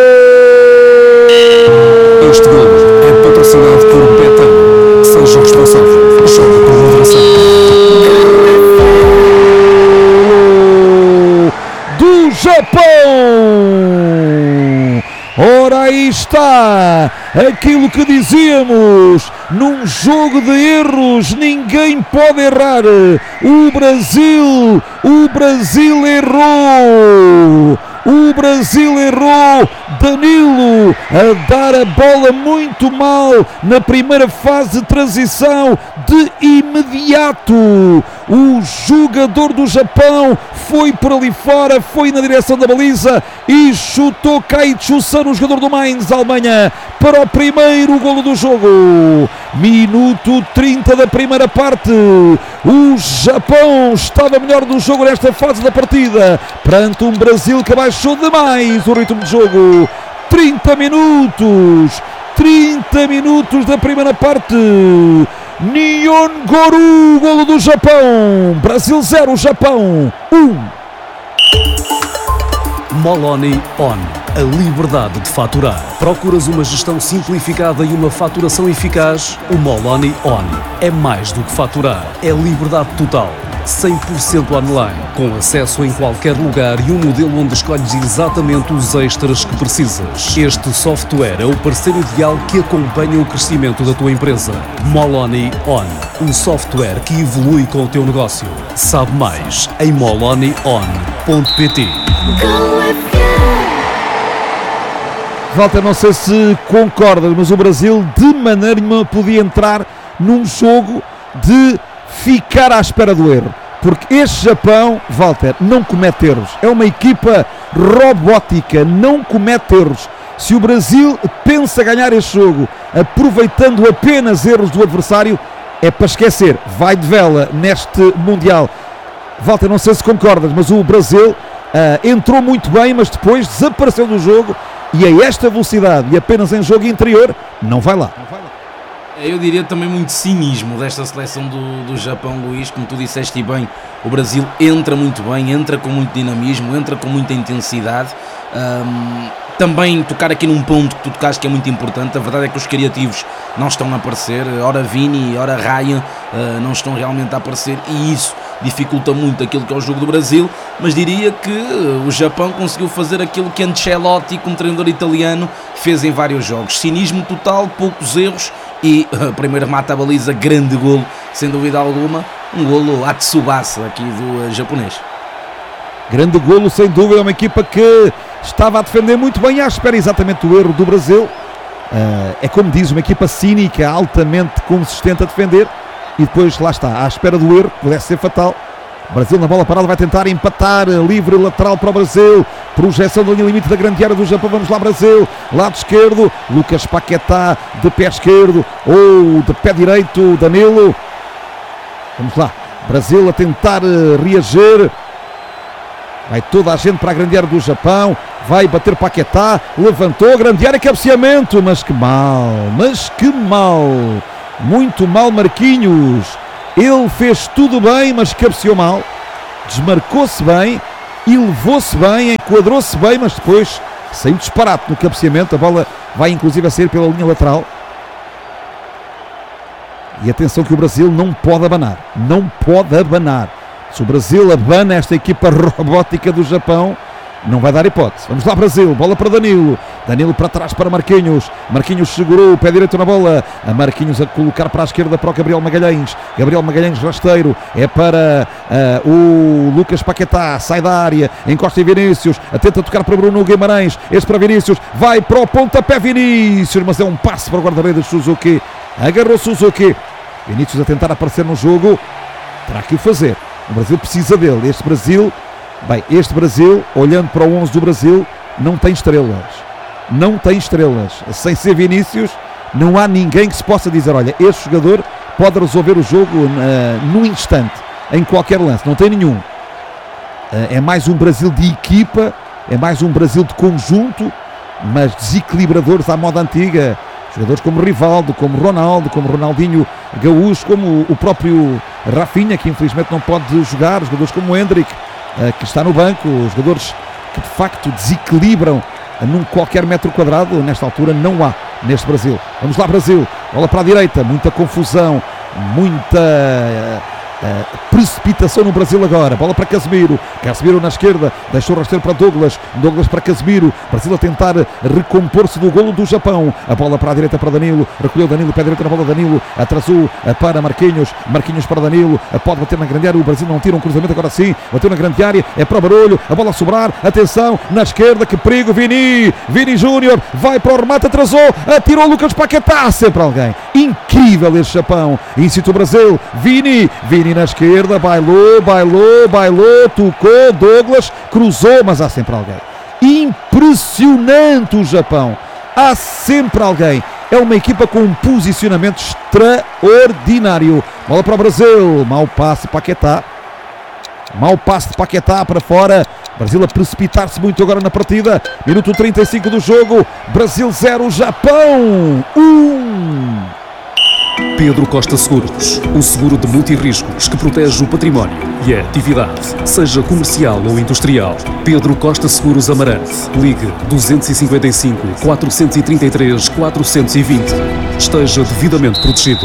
Este gol é patrocinado por Betano. Seja responsável, jogue com moderação. Do Japão! Ora, aí está aquilo que dizíamos, num jogo de erros ninguém pode errar. O Brasil errou. O Brasil errou, Danilo a dar a bola muito mal na primeira fase de transição. De imediato o jogador do Japão foi por ali fora, foi na direção da baliza e chutou Kaichusa, no jogador do Mainz, Alemanha, para o primeiro golo do jogo. Minuto 30 da primeira parte. O Japão estava melhor do jogo nesta fase da partida, perante um Brasil que abaixou demais o ritmo de jogo. 30 minutos da primeira parte. Nihon Goru, golo do Japão. Brasil 0, Japão 1. Moloni On. A liberdade de faturar. Procuras uma gestão simplificada e uma faturação eficaz? O Moloni On é mais do que faturar. É liberdade total. 100% online, com acesso em qualquer lugar e um modelo onde escolhes exatamente os extras que precisas. Este software é o parceiro ideal que acompanha o crescimento da tua empresa. Moloni On, um software que evolui com o teu negócio. Sabe mais em molonion.pt. Walter, não sei se concordas, mas o Brasil de maneira nenhuma podia entrar num jogo de ficar à espera do erro, porque este Japão, Walter, não comete erros, é uma equipa robótica, não comete erros. Se o Brasil pensa ganhar este jogo aproveitando apenas erros do adversário, é para esquecer, vai de vela neste Mundial. Walter, não sei se concordas, mas o Brasil entrou muito bem, mas depois desapareceu do jogo e a esta velocidade e apenas em jogo interior, não vai lá. Eu diria também muito cinismo desta seleção do Japão, Luís, como tu disseste bem, o Brasil entra muito bem, entra com muito dinamismo, entra com muita intensidade. Também tocar aqui num ponto que tu tocaste que é muito importante, a verdade é que os criativos não estão a aparecer, ora Vini, ora Ryan não estão realmente a aparecer e isso dificulta muito aquilo que é o jogo do Brasil, mas diria que o Japão conseguiu fazer aquilo que Ancelotti, como treinador italiano, fez em vários jogos. Cinismo total, poucos erros e primeiro remate à baliza, grande golo, sem dúvida alguma, um golo a Tsubasa aqui do japonês. Grande golo, sem dúvida, uma equipa que estava a defender muito bem, à espera exatamente do erro do Brasil. É como diz, uma equipa cínica, altamente consistente a defender, e depois lá está, à espera do erro, pudesse ser fatal. O Brasil na bola parada vai tentar empatar, livre lateral para o Brasil, projeção da linha limite da grande área do Japão. Vamos lá, Brasil, lado esquerdo, Lucas Paquetá de pé esquerdo ou de pé direito, Danilo. Vamos lá, Brasil a tentar reagir. Vai toda a gente para a grande área do Japão, vai bater Paquetá, levantou, grande área, cabeceamento, mas que mal, muito mal Marquinhos. Ele fez tudo bem, mas cabeceou mal, desmarcou-se bem e levou-se bem, enquadrou-se bem, mas depois saiu disparate no cabeceamento. A bola vai inclusive a sair pela linha lateral. E atenção que o Brasil não pode abanar. Se o Brasil abana esta equipa robótica do Japão, não vai dar hipótese. Vamos lá, Brasil, bola para Danilo. Danilo para trás para Marquinhos. Marquinhos segurou o pé direito na bola. A Marquinhos a colocar para a esquerda para o Gabriel Magalhães. Gabriel Magalhães rasteiro. É para o Lucas Paquetá. Sai da área. Encosta em Vinícius. Tenta tocar para Bruno Guimarães. Este para Vinícius. Vai para o pontapé Vinícius. Mas é um passe para o guarda-redes Suzuki. Agarrou Suzuki. Vinícius a tentar aparecer no jogo. Terá que o fazer. O Brasil precisa dele. Este Brasil, olhando para o 11 do Brasil, não tem estrelas. Sem ser Vinícius, não há ninguém que se possa dizer, olha, este jogador pode resolver o jogo no instante, em qualquer lance. Não tem nenhum. É mais um Brasil de equipa, é mais um Brasil de conjunto, mas desequilibradores à moda antiga. Jogadores como Rivaldo, como Ronaldo, como Ronaldinho Gaúcho, como o próprio Rafinha, que infelizmente não pode jogar, jogadores como o Hendrick, que está no banco, jogadores que de facto desequilibram num qualquer metro quadrado. Nesta altura não há neste Brasil. Vamos lá, Brasil, bola para a direita, muita confusão, muita precipitação no Brasil agora. Bola para Casemiro na esquerda, deixou o rasteiro para Douglas para Casemiro. Brasil a tentar recompor-se do golo do Japão. A bola para a direita para Danilo, recolheu Danilo, pé direito na bola, Danilo atrasou para Marquinhos para Danilo, pode bater na grande área. O Brasil não tira um cruzamento, agora sim, bateu na grande área, é para o barulho, a bola a sobrar, atenção, na esquerda, que perigo, Vini Júnior, vai para o remate, atrasou, atirou o Lucas Paquetá, sempre alguém, incrível este Japão, incita o Brasil, Vini na esquerda, bailou, tocou, Douglas, cruzou, mas há sempre alguém. Impressionante o Japão, há sempre alguém. É uma equipa com um posicionamento extraordinário. Bola para o Brasil, mau passe de Paquetá para fora. Brasil a precipitar-se muito agora na partida. Minuto 35 do jogo. Brasil 0, Japão 1. Pedro Costa Seguros, o seguro de multirriscos que protege o património e a atividade, seja comercial ou industrial. Pedro Costa Seguros Amarante. Ligue 255 433 420. Esteja devidamente protegido.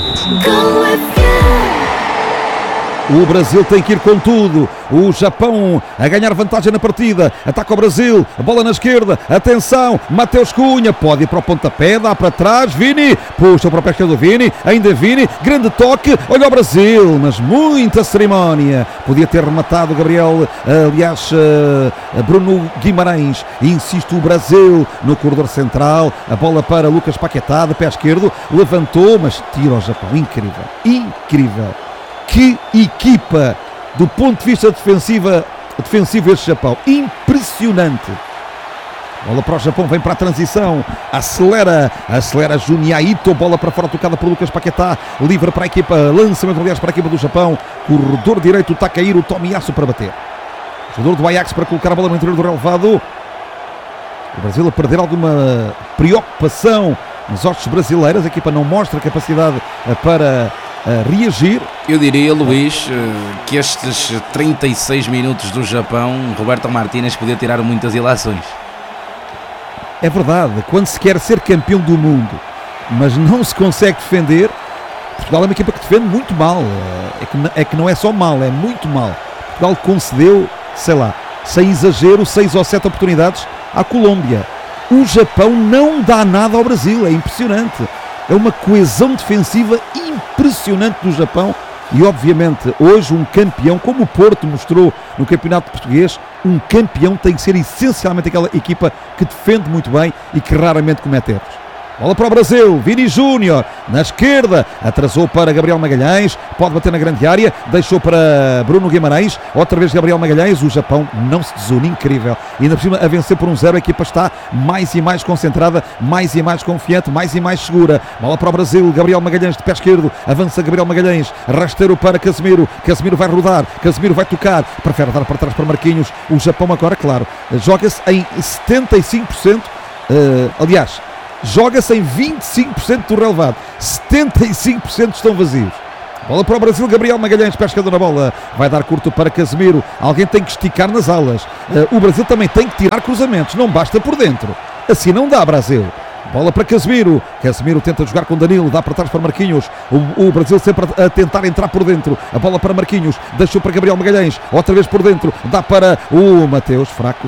O Brasil tem que ir com tudo. O Japão a ganhar vantagem na partida. Ataca o Brasil. A bola na esquerda. Atenção. Mateus Cunha. Pode ir para o pontapé. Dá para trás. Vini. Puxa para o pé esquerdo. Vini. Ainda Vini. Grande toque. Olha o Brasil. Mas muita cerimónia. Podia ter rematado Gabriel. Bruno Guimarães. Insiste o Brasil no corredor central. A bola para Lucas Paquetá. De pé esquerdo. Levantou. Mas tira o Japão. Incrível. Que equipa do ponto de vista defensivo este Japão, impressionante. Bola para o Japão, vem para a transição, acelera Junya Ito, bola para fora tocada por Lucas Paquetá, livre para a equipa, lançamento aliás para a equipa do Japão, corredor direito Takahiro Tomiyasu para bater. Jogador do Ajax para colocar a bola no interior do relevado. O Brasil a perder alguma preocupação nos hostes brasileiros, a equipa não mostra capacidade para reagir. Eu diria, Luís, que estes 36 minutos do Japão, Roberto Martínez podia tirar muitas ilações. É verdade, quando se quer ser campeão do mundo, mas não se consegue defender, Portugal é uma equipa que defende muito mal. É que não é só mal, é muito mal. Portugal concedeu, sem exagero, 6 ou 7 oportunidades à Colômbia. O Japão não dá nada ao Brasil, é impressionante. É uma coesão defensiva impressionante do Japão e obviamente hoje um campeão, como o Porto mostrou no Campeonato Português, um campeão tem que ser essencialmente aquela equipa que defende muito bem e que raramente comete erros. Bola para o Brasil, Vini Júnior, na esquerda, atrasou para Gabriel Magalhães, pode bater na grande área, deixou para Bruno Guimarães, outra vez Gabriel Magalhães, o Japão não se desune, incrível, e ainda por cima a vencer por 1-0, a equipa está mais e mais concentrada, mais e mais confiante, mais e mais segura. Bola para o Brasil, Gabriel Magalhães de pé esquerdo, avança Gabriel Magalhães, rasteiro para Casemiro, Casemiro vai rodar, Casemiro vai tocar, prefere dar para trás para Marquinhos, o Japão agora, claro, joga-se em 75%, aliás, joga-se em 25% do relevado, 75% estão vazios. Bola para o Brasil, Gabriel Magalhães, pesca na bola, vai dar curto para Casemiro, alguém tem que esticar nas alas, o Brasil também tem que tirar cruzamentos, não basta por dentro, assim não dá, Brasil. Bola para Casemiro, Casemiro tenta jogar com Danilo, dá para trás para Marquinhos, o Brasil sempre a tentar entrar por dentro, a bola para Marquinhos, deixou para Gabriel Magalhães, outra vez por dentro, dá para o Mateus, fraco,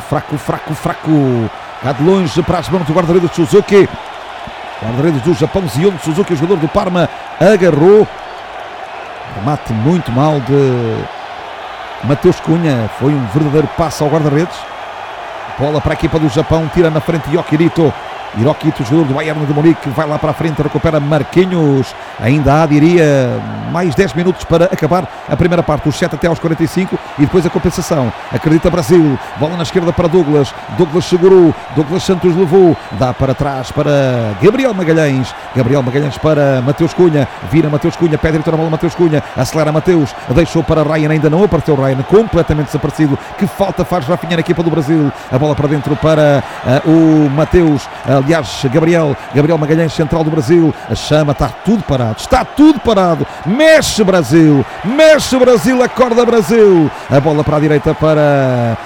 cá de longe para as mãos do guarda-redes de Suzuki, guarda-redes do Japão, Zion Suzuki, o jogador do Parma, agarrou, remate muito mal de Mateus Cunha, foi um verdadeiro passo ao guarda-redes, bola para a equipa do Japão, tira na frente Hiroki Ito, jogador do Bayern de Munique, vai lá para a frente, recupera Marquinhos, ainda há, diria, mais 10 minutos para acabar a primeira parte, os 7 até aos 45 e depois a compensação. Acredita Brasil, bola na esquerda para Douglas segurou, Douglas Santos levou, dá para trás para Gabriel Magalhães para Mateus Cunha, vira Mateus Cunha, pede retorno a bola Mateus Cunha, acelera Mateus, deixou para Ryan, ainda não apareceu Ryan, completamente desaparecido, que falta faz Rafinha na equipa do Brasil, a bola para dentro para o Mateus, aliás, Gabriel Magalhães, central do Brasil, a chama, está tudo parado, mexe Brasil, acorda Brasil, a bola para a direita para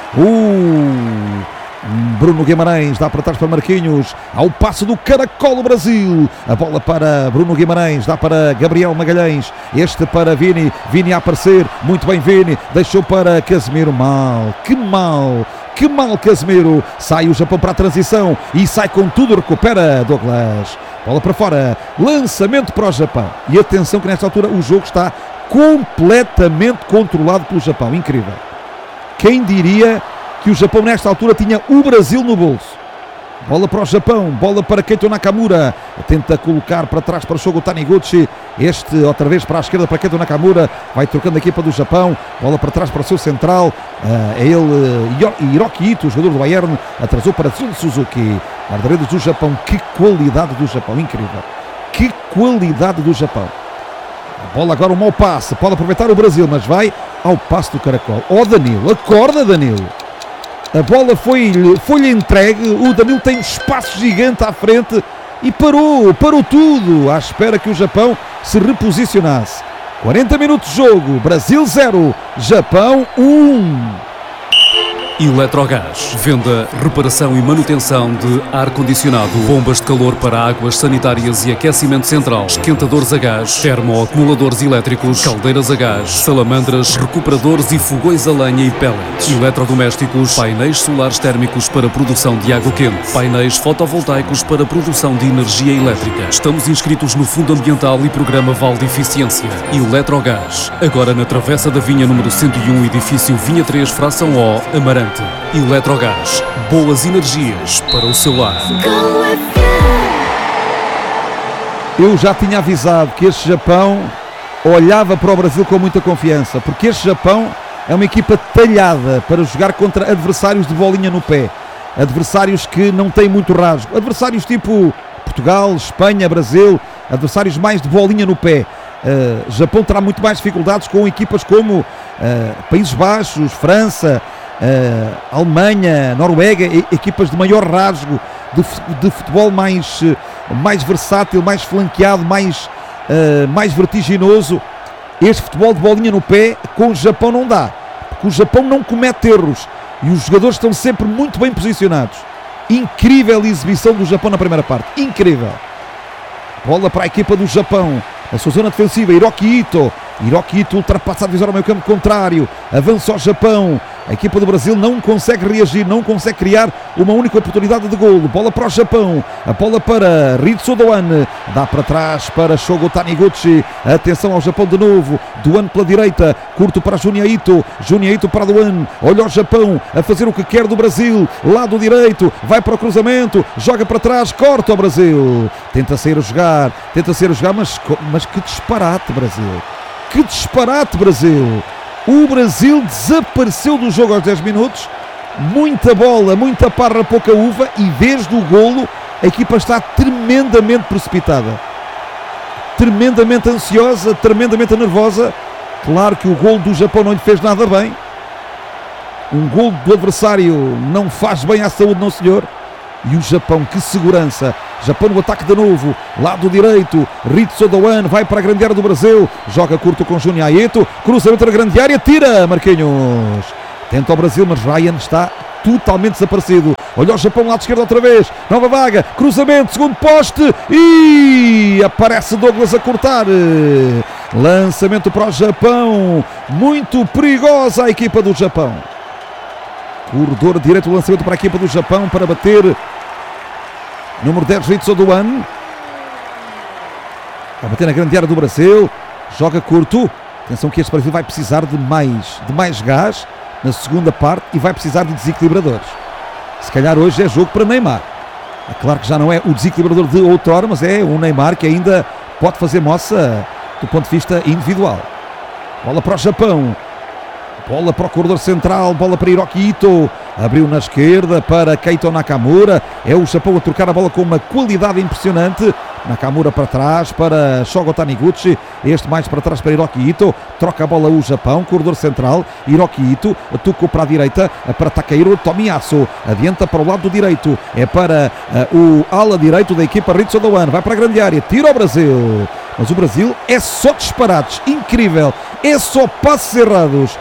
o Bruno Guimarães, dá para trás para Marquinhos, ao passo do caracol Brasil, a bola para Bruno Guimarães, dá para Gabriel Magalhães, este para Vini a aparecer, muito bem Vini, deixou para Casemiro, que mal Casemiro, sai o Japão para a transição e sai com tudo, recupera Douglas, bola para fora, lançamento para o Japão, e atenção que nesta altura o jogo está completamente controlado pelo Japão, incrível, quem diria que o Japão nesta altura tinha o Brasil no bolso. Bola para o Japão, bola para Keito Nakamura, tenta colocar para trás para o Shogo Taniguchi, este outra vez para a esquerda para Keito Nakamura, vai trocando a equipa do Japão, bola para trás para o seu central, é ele, Hiroki Ito, jogador do Bayern, atrasou para Zion Suzuki, guarda-redes do Japão, que qualidade do Japão, incrível, que qualidade do Japão. A bola agora um mau passe, pode aproveitar o Brasil, mas vai ao passe do caracol. Danilo, acorda Danilo. A bola foi-lhe entregue, o Danilo tem um espaço gigante à frente e parou tudo, à espera que o Japão se reposicionasse. 40 minutos de jogo, Brasil 0, Japão 1. Eletrogás. Venda, reparação e manutenção de ar-condicionado, bombas de calor para águas sanitárias e aquecimento central, esquentadores a gás, termoacumuladores elétricos, caldeiras a gás, salamandras, recuperadores e fogões a lenha e pellets, eletrodomésticos, painéis solares térmicos para produção de água quente, painéis fotovoltaicos para produção de energia elétrica. Estamos inscritos no Fundo Ambiental e Programa Vale de Eficiência. Eletrogás. Agora na Travessa da Vinha número 101, edifício Vinha 3, fração O, Amarante. Eletrogás, boas energias para o seu lar. Eu já tinha avisado que este Japão olhava para o Brasil com muita confiança, porque este Japão é uma equipa talhada para jogar contra adversários de bolinha no pé, adversários que não têm muito rasgo, adversários tipo Portugal, Espanha, Brasil, adversários mais de bolinha no pé. Japão terá muito mais dificuldades com equipas como Países Baixos, França, Alemanha, Noruega, equipas de maior rasgo, de futebol mais versátil, mais flanqueado, mais vertiginoso. Este futebol de bolinha no pé com o Japão não dá, porque o Japão não comete erros e os jogadores estão sempre muito bem posicionados. Incrível exibição do Japão na primeira parte, incrível. Bola para a equipa do Japão, a sua zona defensiva, Hiroki Ito, Hiroki Ito ultrapassa a divisória ao meio campo contrário, avança ao Japão. A equipa do Brasil não consegue reagir, não consegue criar uma única oportunidade de golo. Bola para o Japão, a bola para Ritsu Doan, dá para trás para Shogo Taniguchi. Atenção ao Japão de novo, Doan pela direita, curto para Junya Ito para Doan. Olha o Japão a fazer o que quer do Brasil, lado direito, vai para o cruzamento, joga para trás, corta o Brasil. Tenta sair a jogar, mas que disparate, Brasil. Que disparate, Brasil. O Brasil desapareceu do jogo aos 10 minutos. Muita bola, muita parra, pouca uva. E desde o golo a equipa está tremendamente precipitada, tremendamente ansiosa, tremendamente nervosa. Claro que o golo do Japão não lhe fez nada bem. Um golo do adversário não faz bem à saúde, não senhor. E o Japão, que segurança. Japão no ataque de novo, lado direito, Ritsu Doan vai para a grande área do Brasil, joga curto com Junya Ito, cruzamento na grande área, tira Marquinhos. Tenta o Brasil, mas Ryan está totalmente desaparecido. Olha o Japão, lado esquerdo outra vez, nova vaga, cruzamento, segundo poste e aparece Douglas a cortar. Lançamento para o Japão, muito perigosa a equipa do Japão. Corredor direito, lançamento para a equipa do Japão para bater número 10, Ritsu Doan. Vai bater na grande área do Brasil, joga curto. Atenção que este Brasil vai precisar de mais gás na segunda parte e vai precisar de desequilibradores. Se calhar hoje é jogo para Neymar. É claro que já não é o desequilibrador de outrora, mas é um Neymar que ainda pode fazer moça do ponto de vista individual. Bola para o Japão. Bola para o corredor central, bola para Hiroki Ito, abriu na esquerda para Keito Nakamura. É o Japão a trocar a bola com uma qualidade impressionante. Nakamura para trás para Shogo Taniguchi, este mais para trás para Hiroki Ito, troca a bola o Japão, corredor central, Hiroki Ito, tocou para a direita para Takehiro Tomiyasu, adianta para o lado direito, é para o ala direito da equipa Ritsu Doan, vai para a grande área, tira o Brasil. Mas o Brasil é só disparates, incrível, é só passos errados.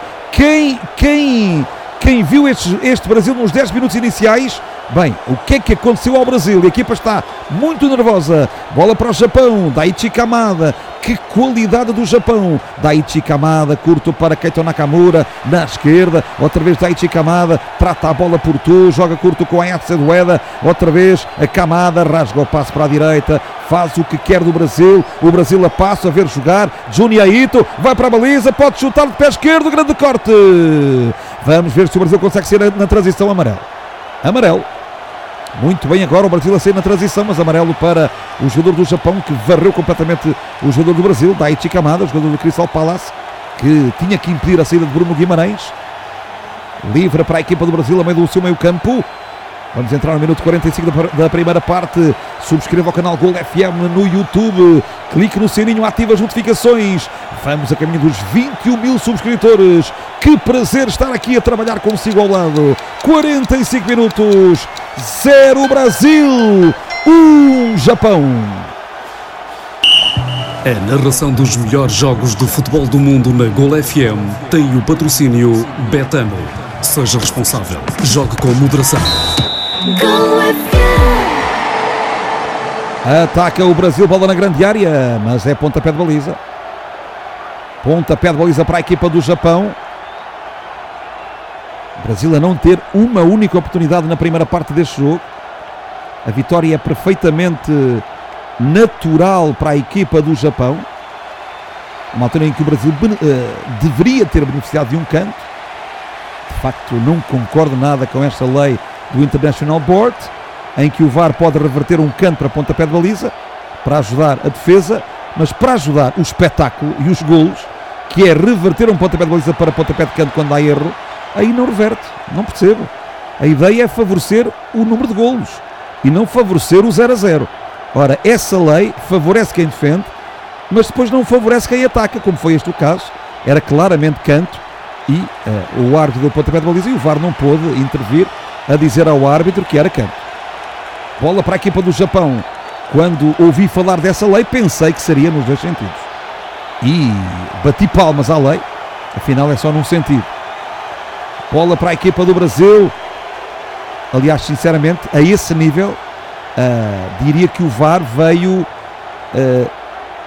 Quem viu este Brasil nos 10 minutos iniciais, bem, o que é que aconteceu ao Brasil? A equipa está muito nervosa. Bola para o Japão, Daichi Kamada. Que qualidade do Japão. Daichi Kamada, curto para Keito Nakamura, na esquerda, outra vez Daichi Kamada, trata a bola por tu, joga curto com Ayase Ueda, outra vez a Kamada, rasga o passo para a direita, faz o que quer do Brasil, o Brasil a passo a ver jogar, Junya Ito, vai para a baliza, pode chutar de pé esquerdo, grande corte. Vamos ver se o Brasil consegue ser na transição. Amarelo. Muito bem agora o Brasil a sair na transição, mas amarelo para o jogador do Japão que varreu completamente o jogador do Brasil, Daichi Kamada, o jogador do Crystal Palace, que tinha que impedir a saída de Bruno Guimarães. Livre para a equipa do Brasil a meio do seu meio campo. Vamos entrar no minuto 45 da primeira parte. Subscreva o canal Gol FM no YouTube. Clique no sininho, ative as notificações. Vamos a caminho dos 21 mil subscritores. Que prazer estar aqui a trabalhar consigo ao lado. 45 minutos. 0 Brasil. 1 Japão. A narração dos melhores jogos de futebol do mundo na Gol FM tem o patrocínio Betano. Seja responsável. Jogue com moderação. Ataca o Brasil, bola na grande área, mas é pontapé de baliza. Pontapé de baliza para a equipa do Japão. O Brasil a não ter uma única oportunidade na primeira parte deste jogo. A vitória é perfeitamente natural para a equipa do Japão. Uma altura em que o Brasil deveria ter beneficiado de um canto. De facto, não concordo nada com esta lei do International Board, em que o VAR pode reverter um canto para pontapé de baliza, para ajudar a defesa, mas para ajudar o espetáculo e os golos, que é reverter um pontapé de baliza para pontapé de canto quando há erro, aí não reverte, não percebo. A ideia é favorecer o número de golos e não favorecer o 0-0. Ora, essa lei favorece quem defende, mas depois não favorece quem ataca, como foi este o caso. Era claramente canto e o árbitro deu pontapé de baliza e o VAR não pôde intervir a dizer ao árbitro que era canto. Bola para a equipa do Japão. Quando ouvi falar dessa lei, pensei que seria nos dois sentidos. E bati palmas à lei, afinal é só num sentido. Bola para a equipa do Brasil. Aliás, sinceramente, a esse nível, diria que o VAR veio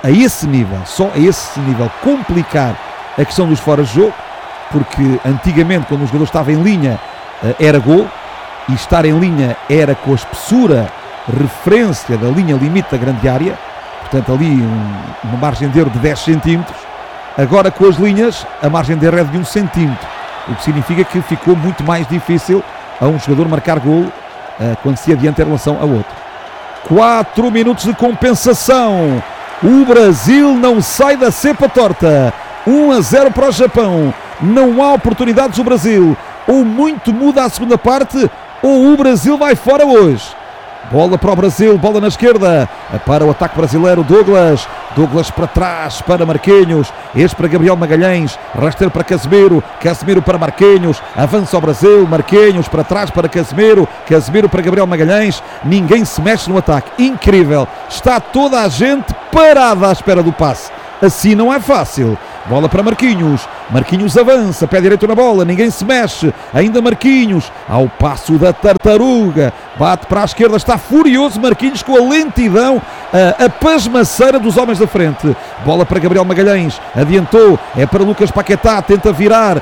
a esse nível, só a esse nível, complicar a questão dos fora de jogo, porque antigamente quando o jogador estava em linha era gol, e estar em linha era com a espessura referência da linha limite da grande área, portanto ali uma margem de erro de 10 centímetros. Agora com as linhas a margem de erro é de 1 centímetro, o que significa que ficou muito mais difícil a um jogador marcar gol quando se adianta em relação a outro. 4 minutos de compensação, o Brasil não sai da cepa torta, 1-0 para o Japão, não há oportunidades do Brasil, ou muito muda a segunda parte, ou o Brasil vai fora hoje. Bola para o Brasil, bola na esquerda, para o ataque brasileiro, Douglas para trás, para Marquinhos, este para Gabriel Magalhães, rasteiro para Casemiro para Marquinhos, avança o Brasil, Marquinhos para trás para Casemiro para Gabriel Magalhães, ninguém se mexe no ataque, incrível, está toda a gente parada à espera do passe, assim não é fácil. Bola para Marquinhos avança, pé direito na bola, ninguém se mexe, ainda Marquinhos, ao passo da tartaruga, bate para a esquerda, está furioso Marquinhos com a lentidão, a pasmaceira dos homens da frente. Bola para Gabriel Magalhães, adiantou, é para Lucas Paquetá, tenta virar,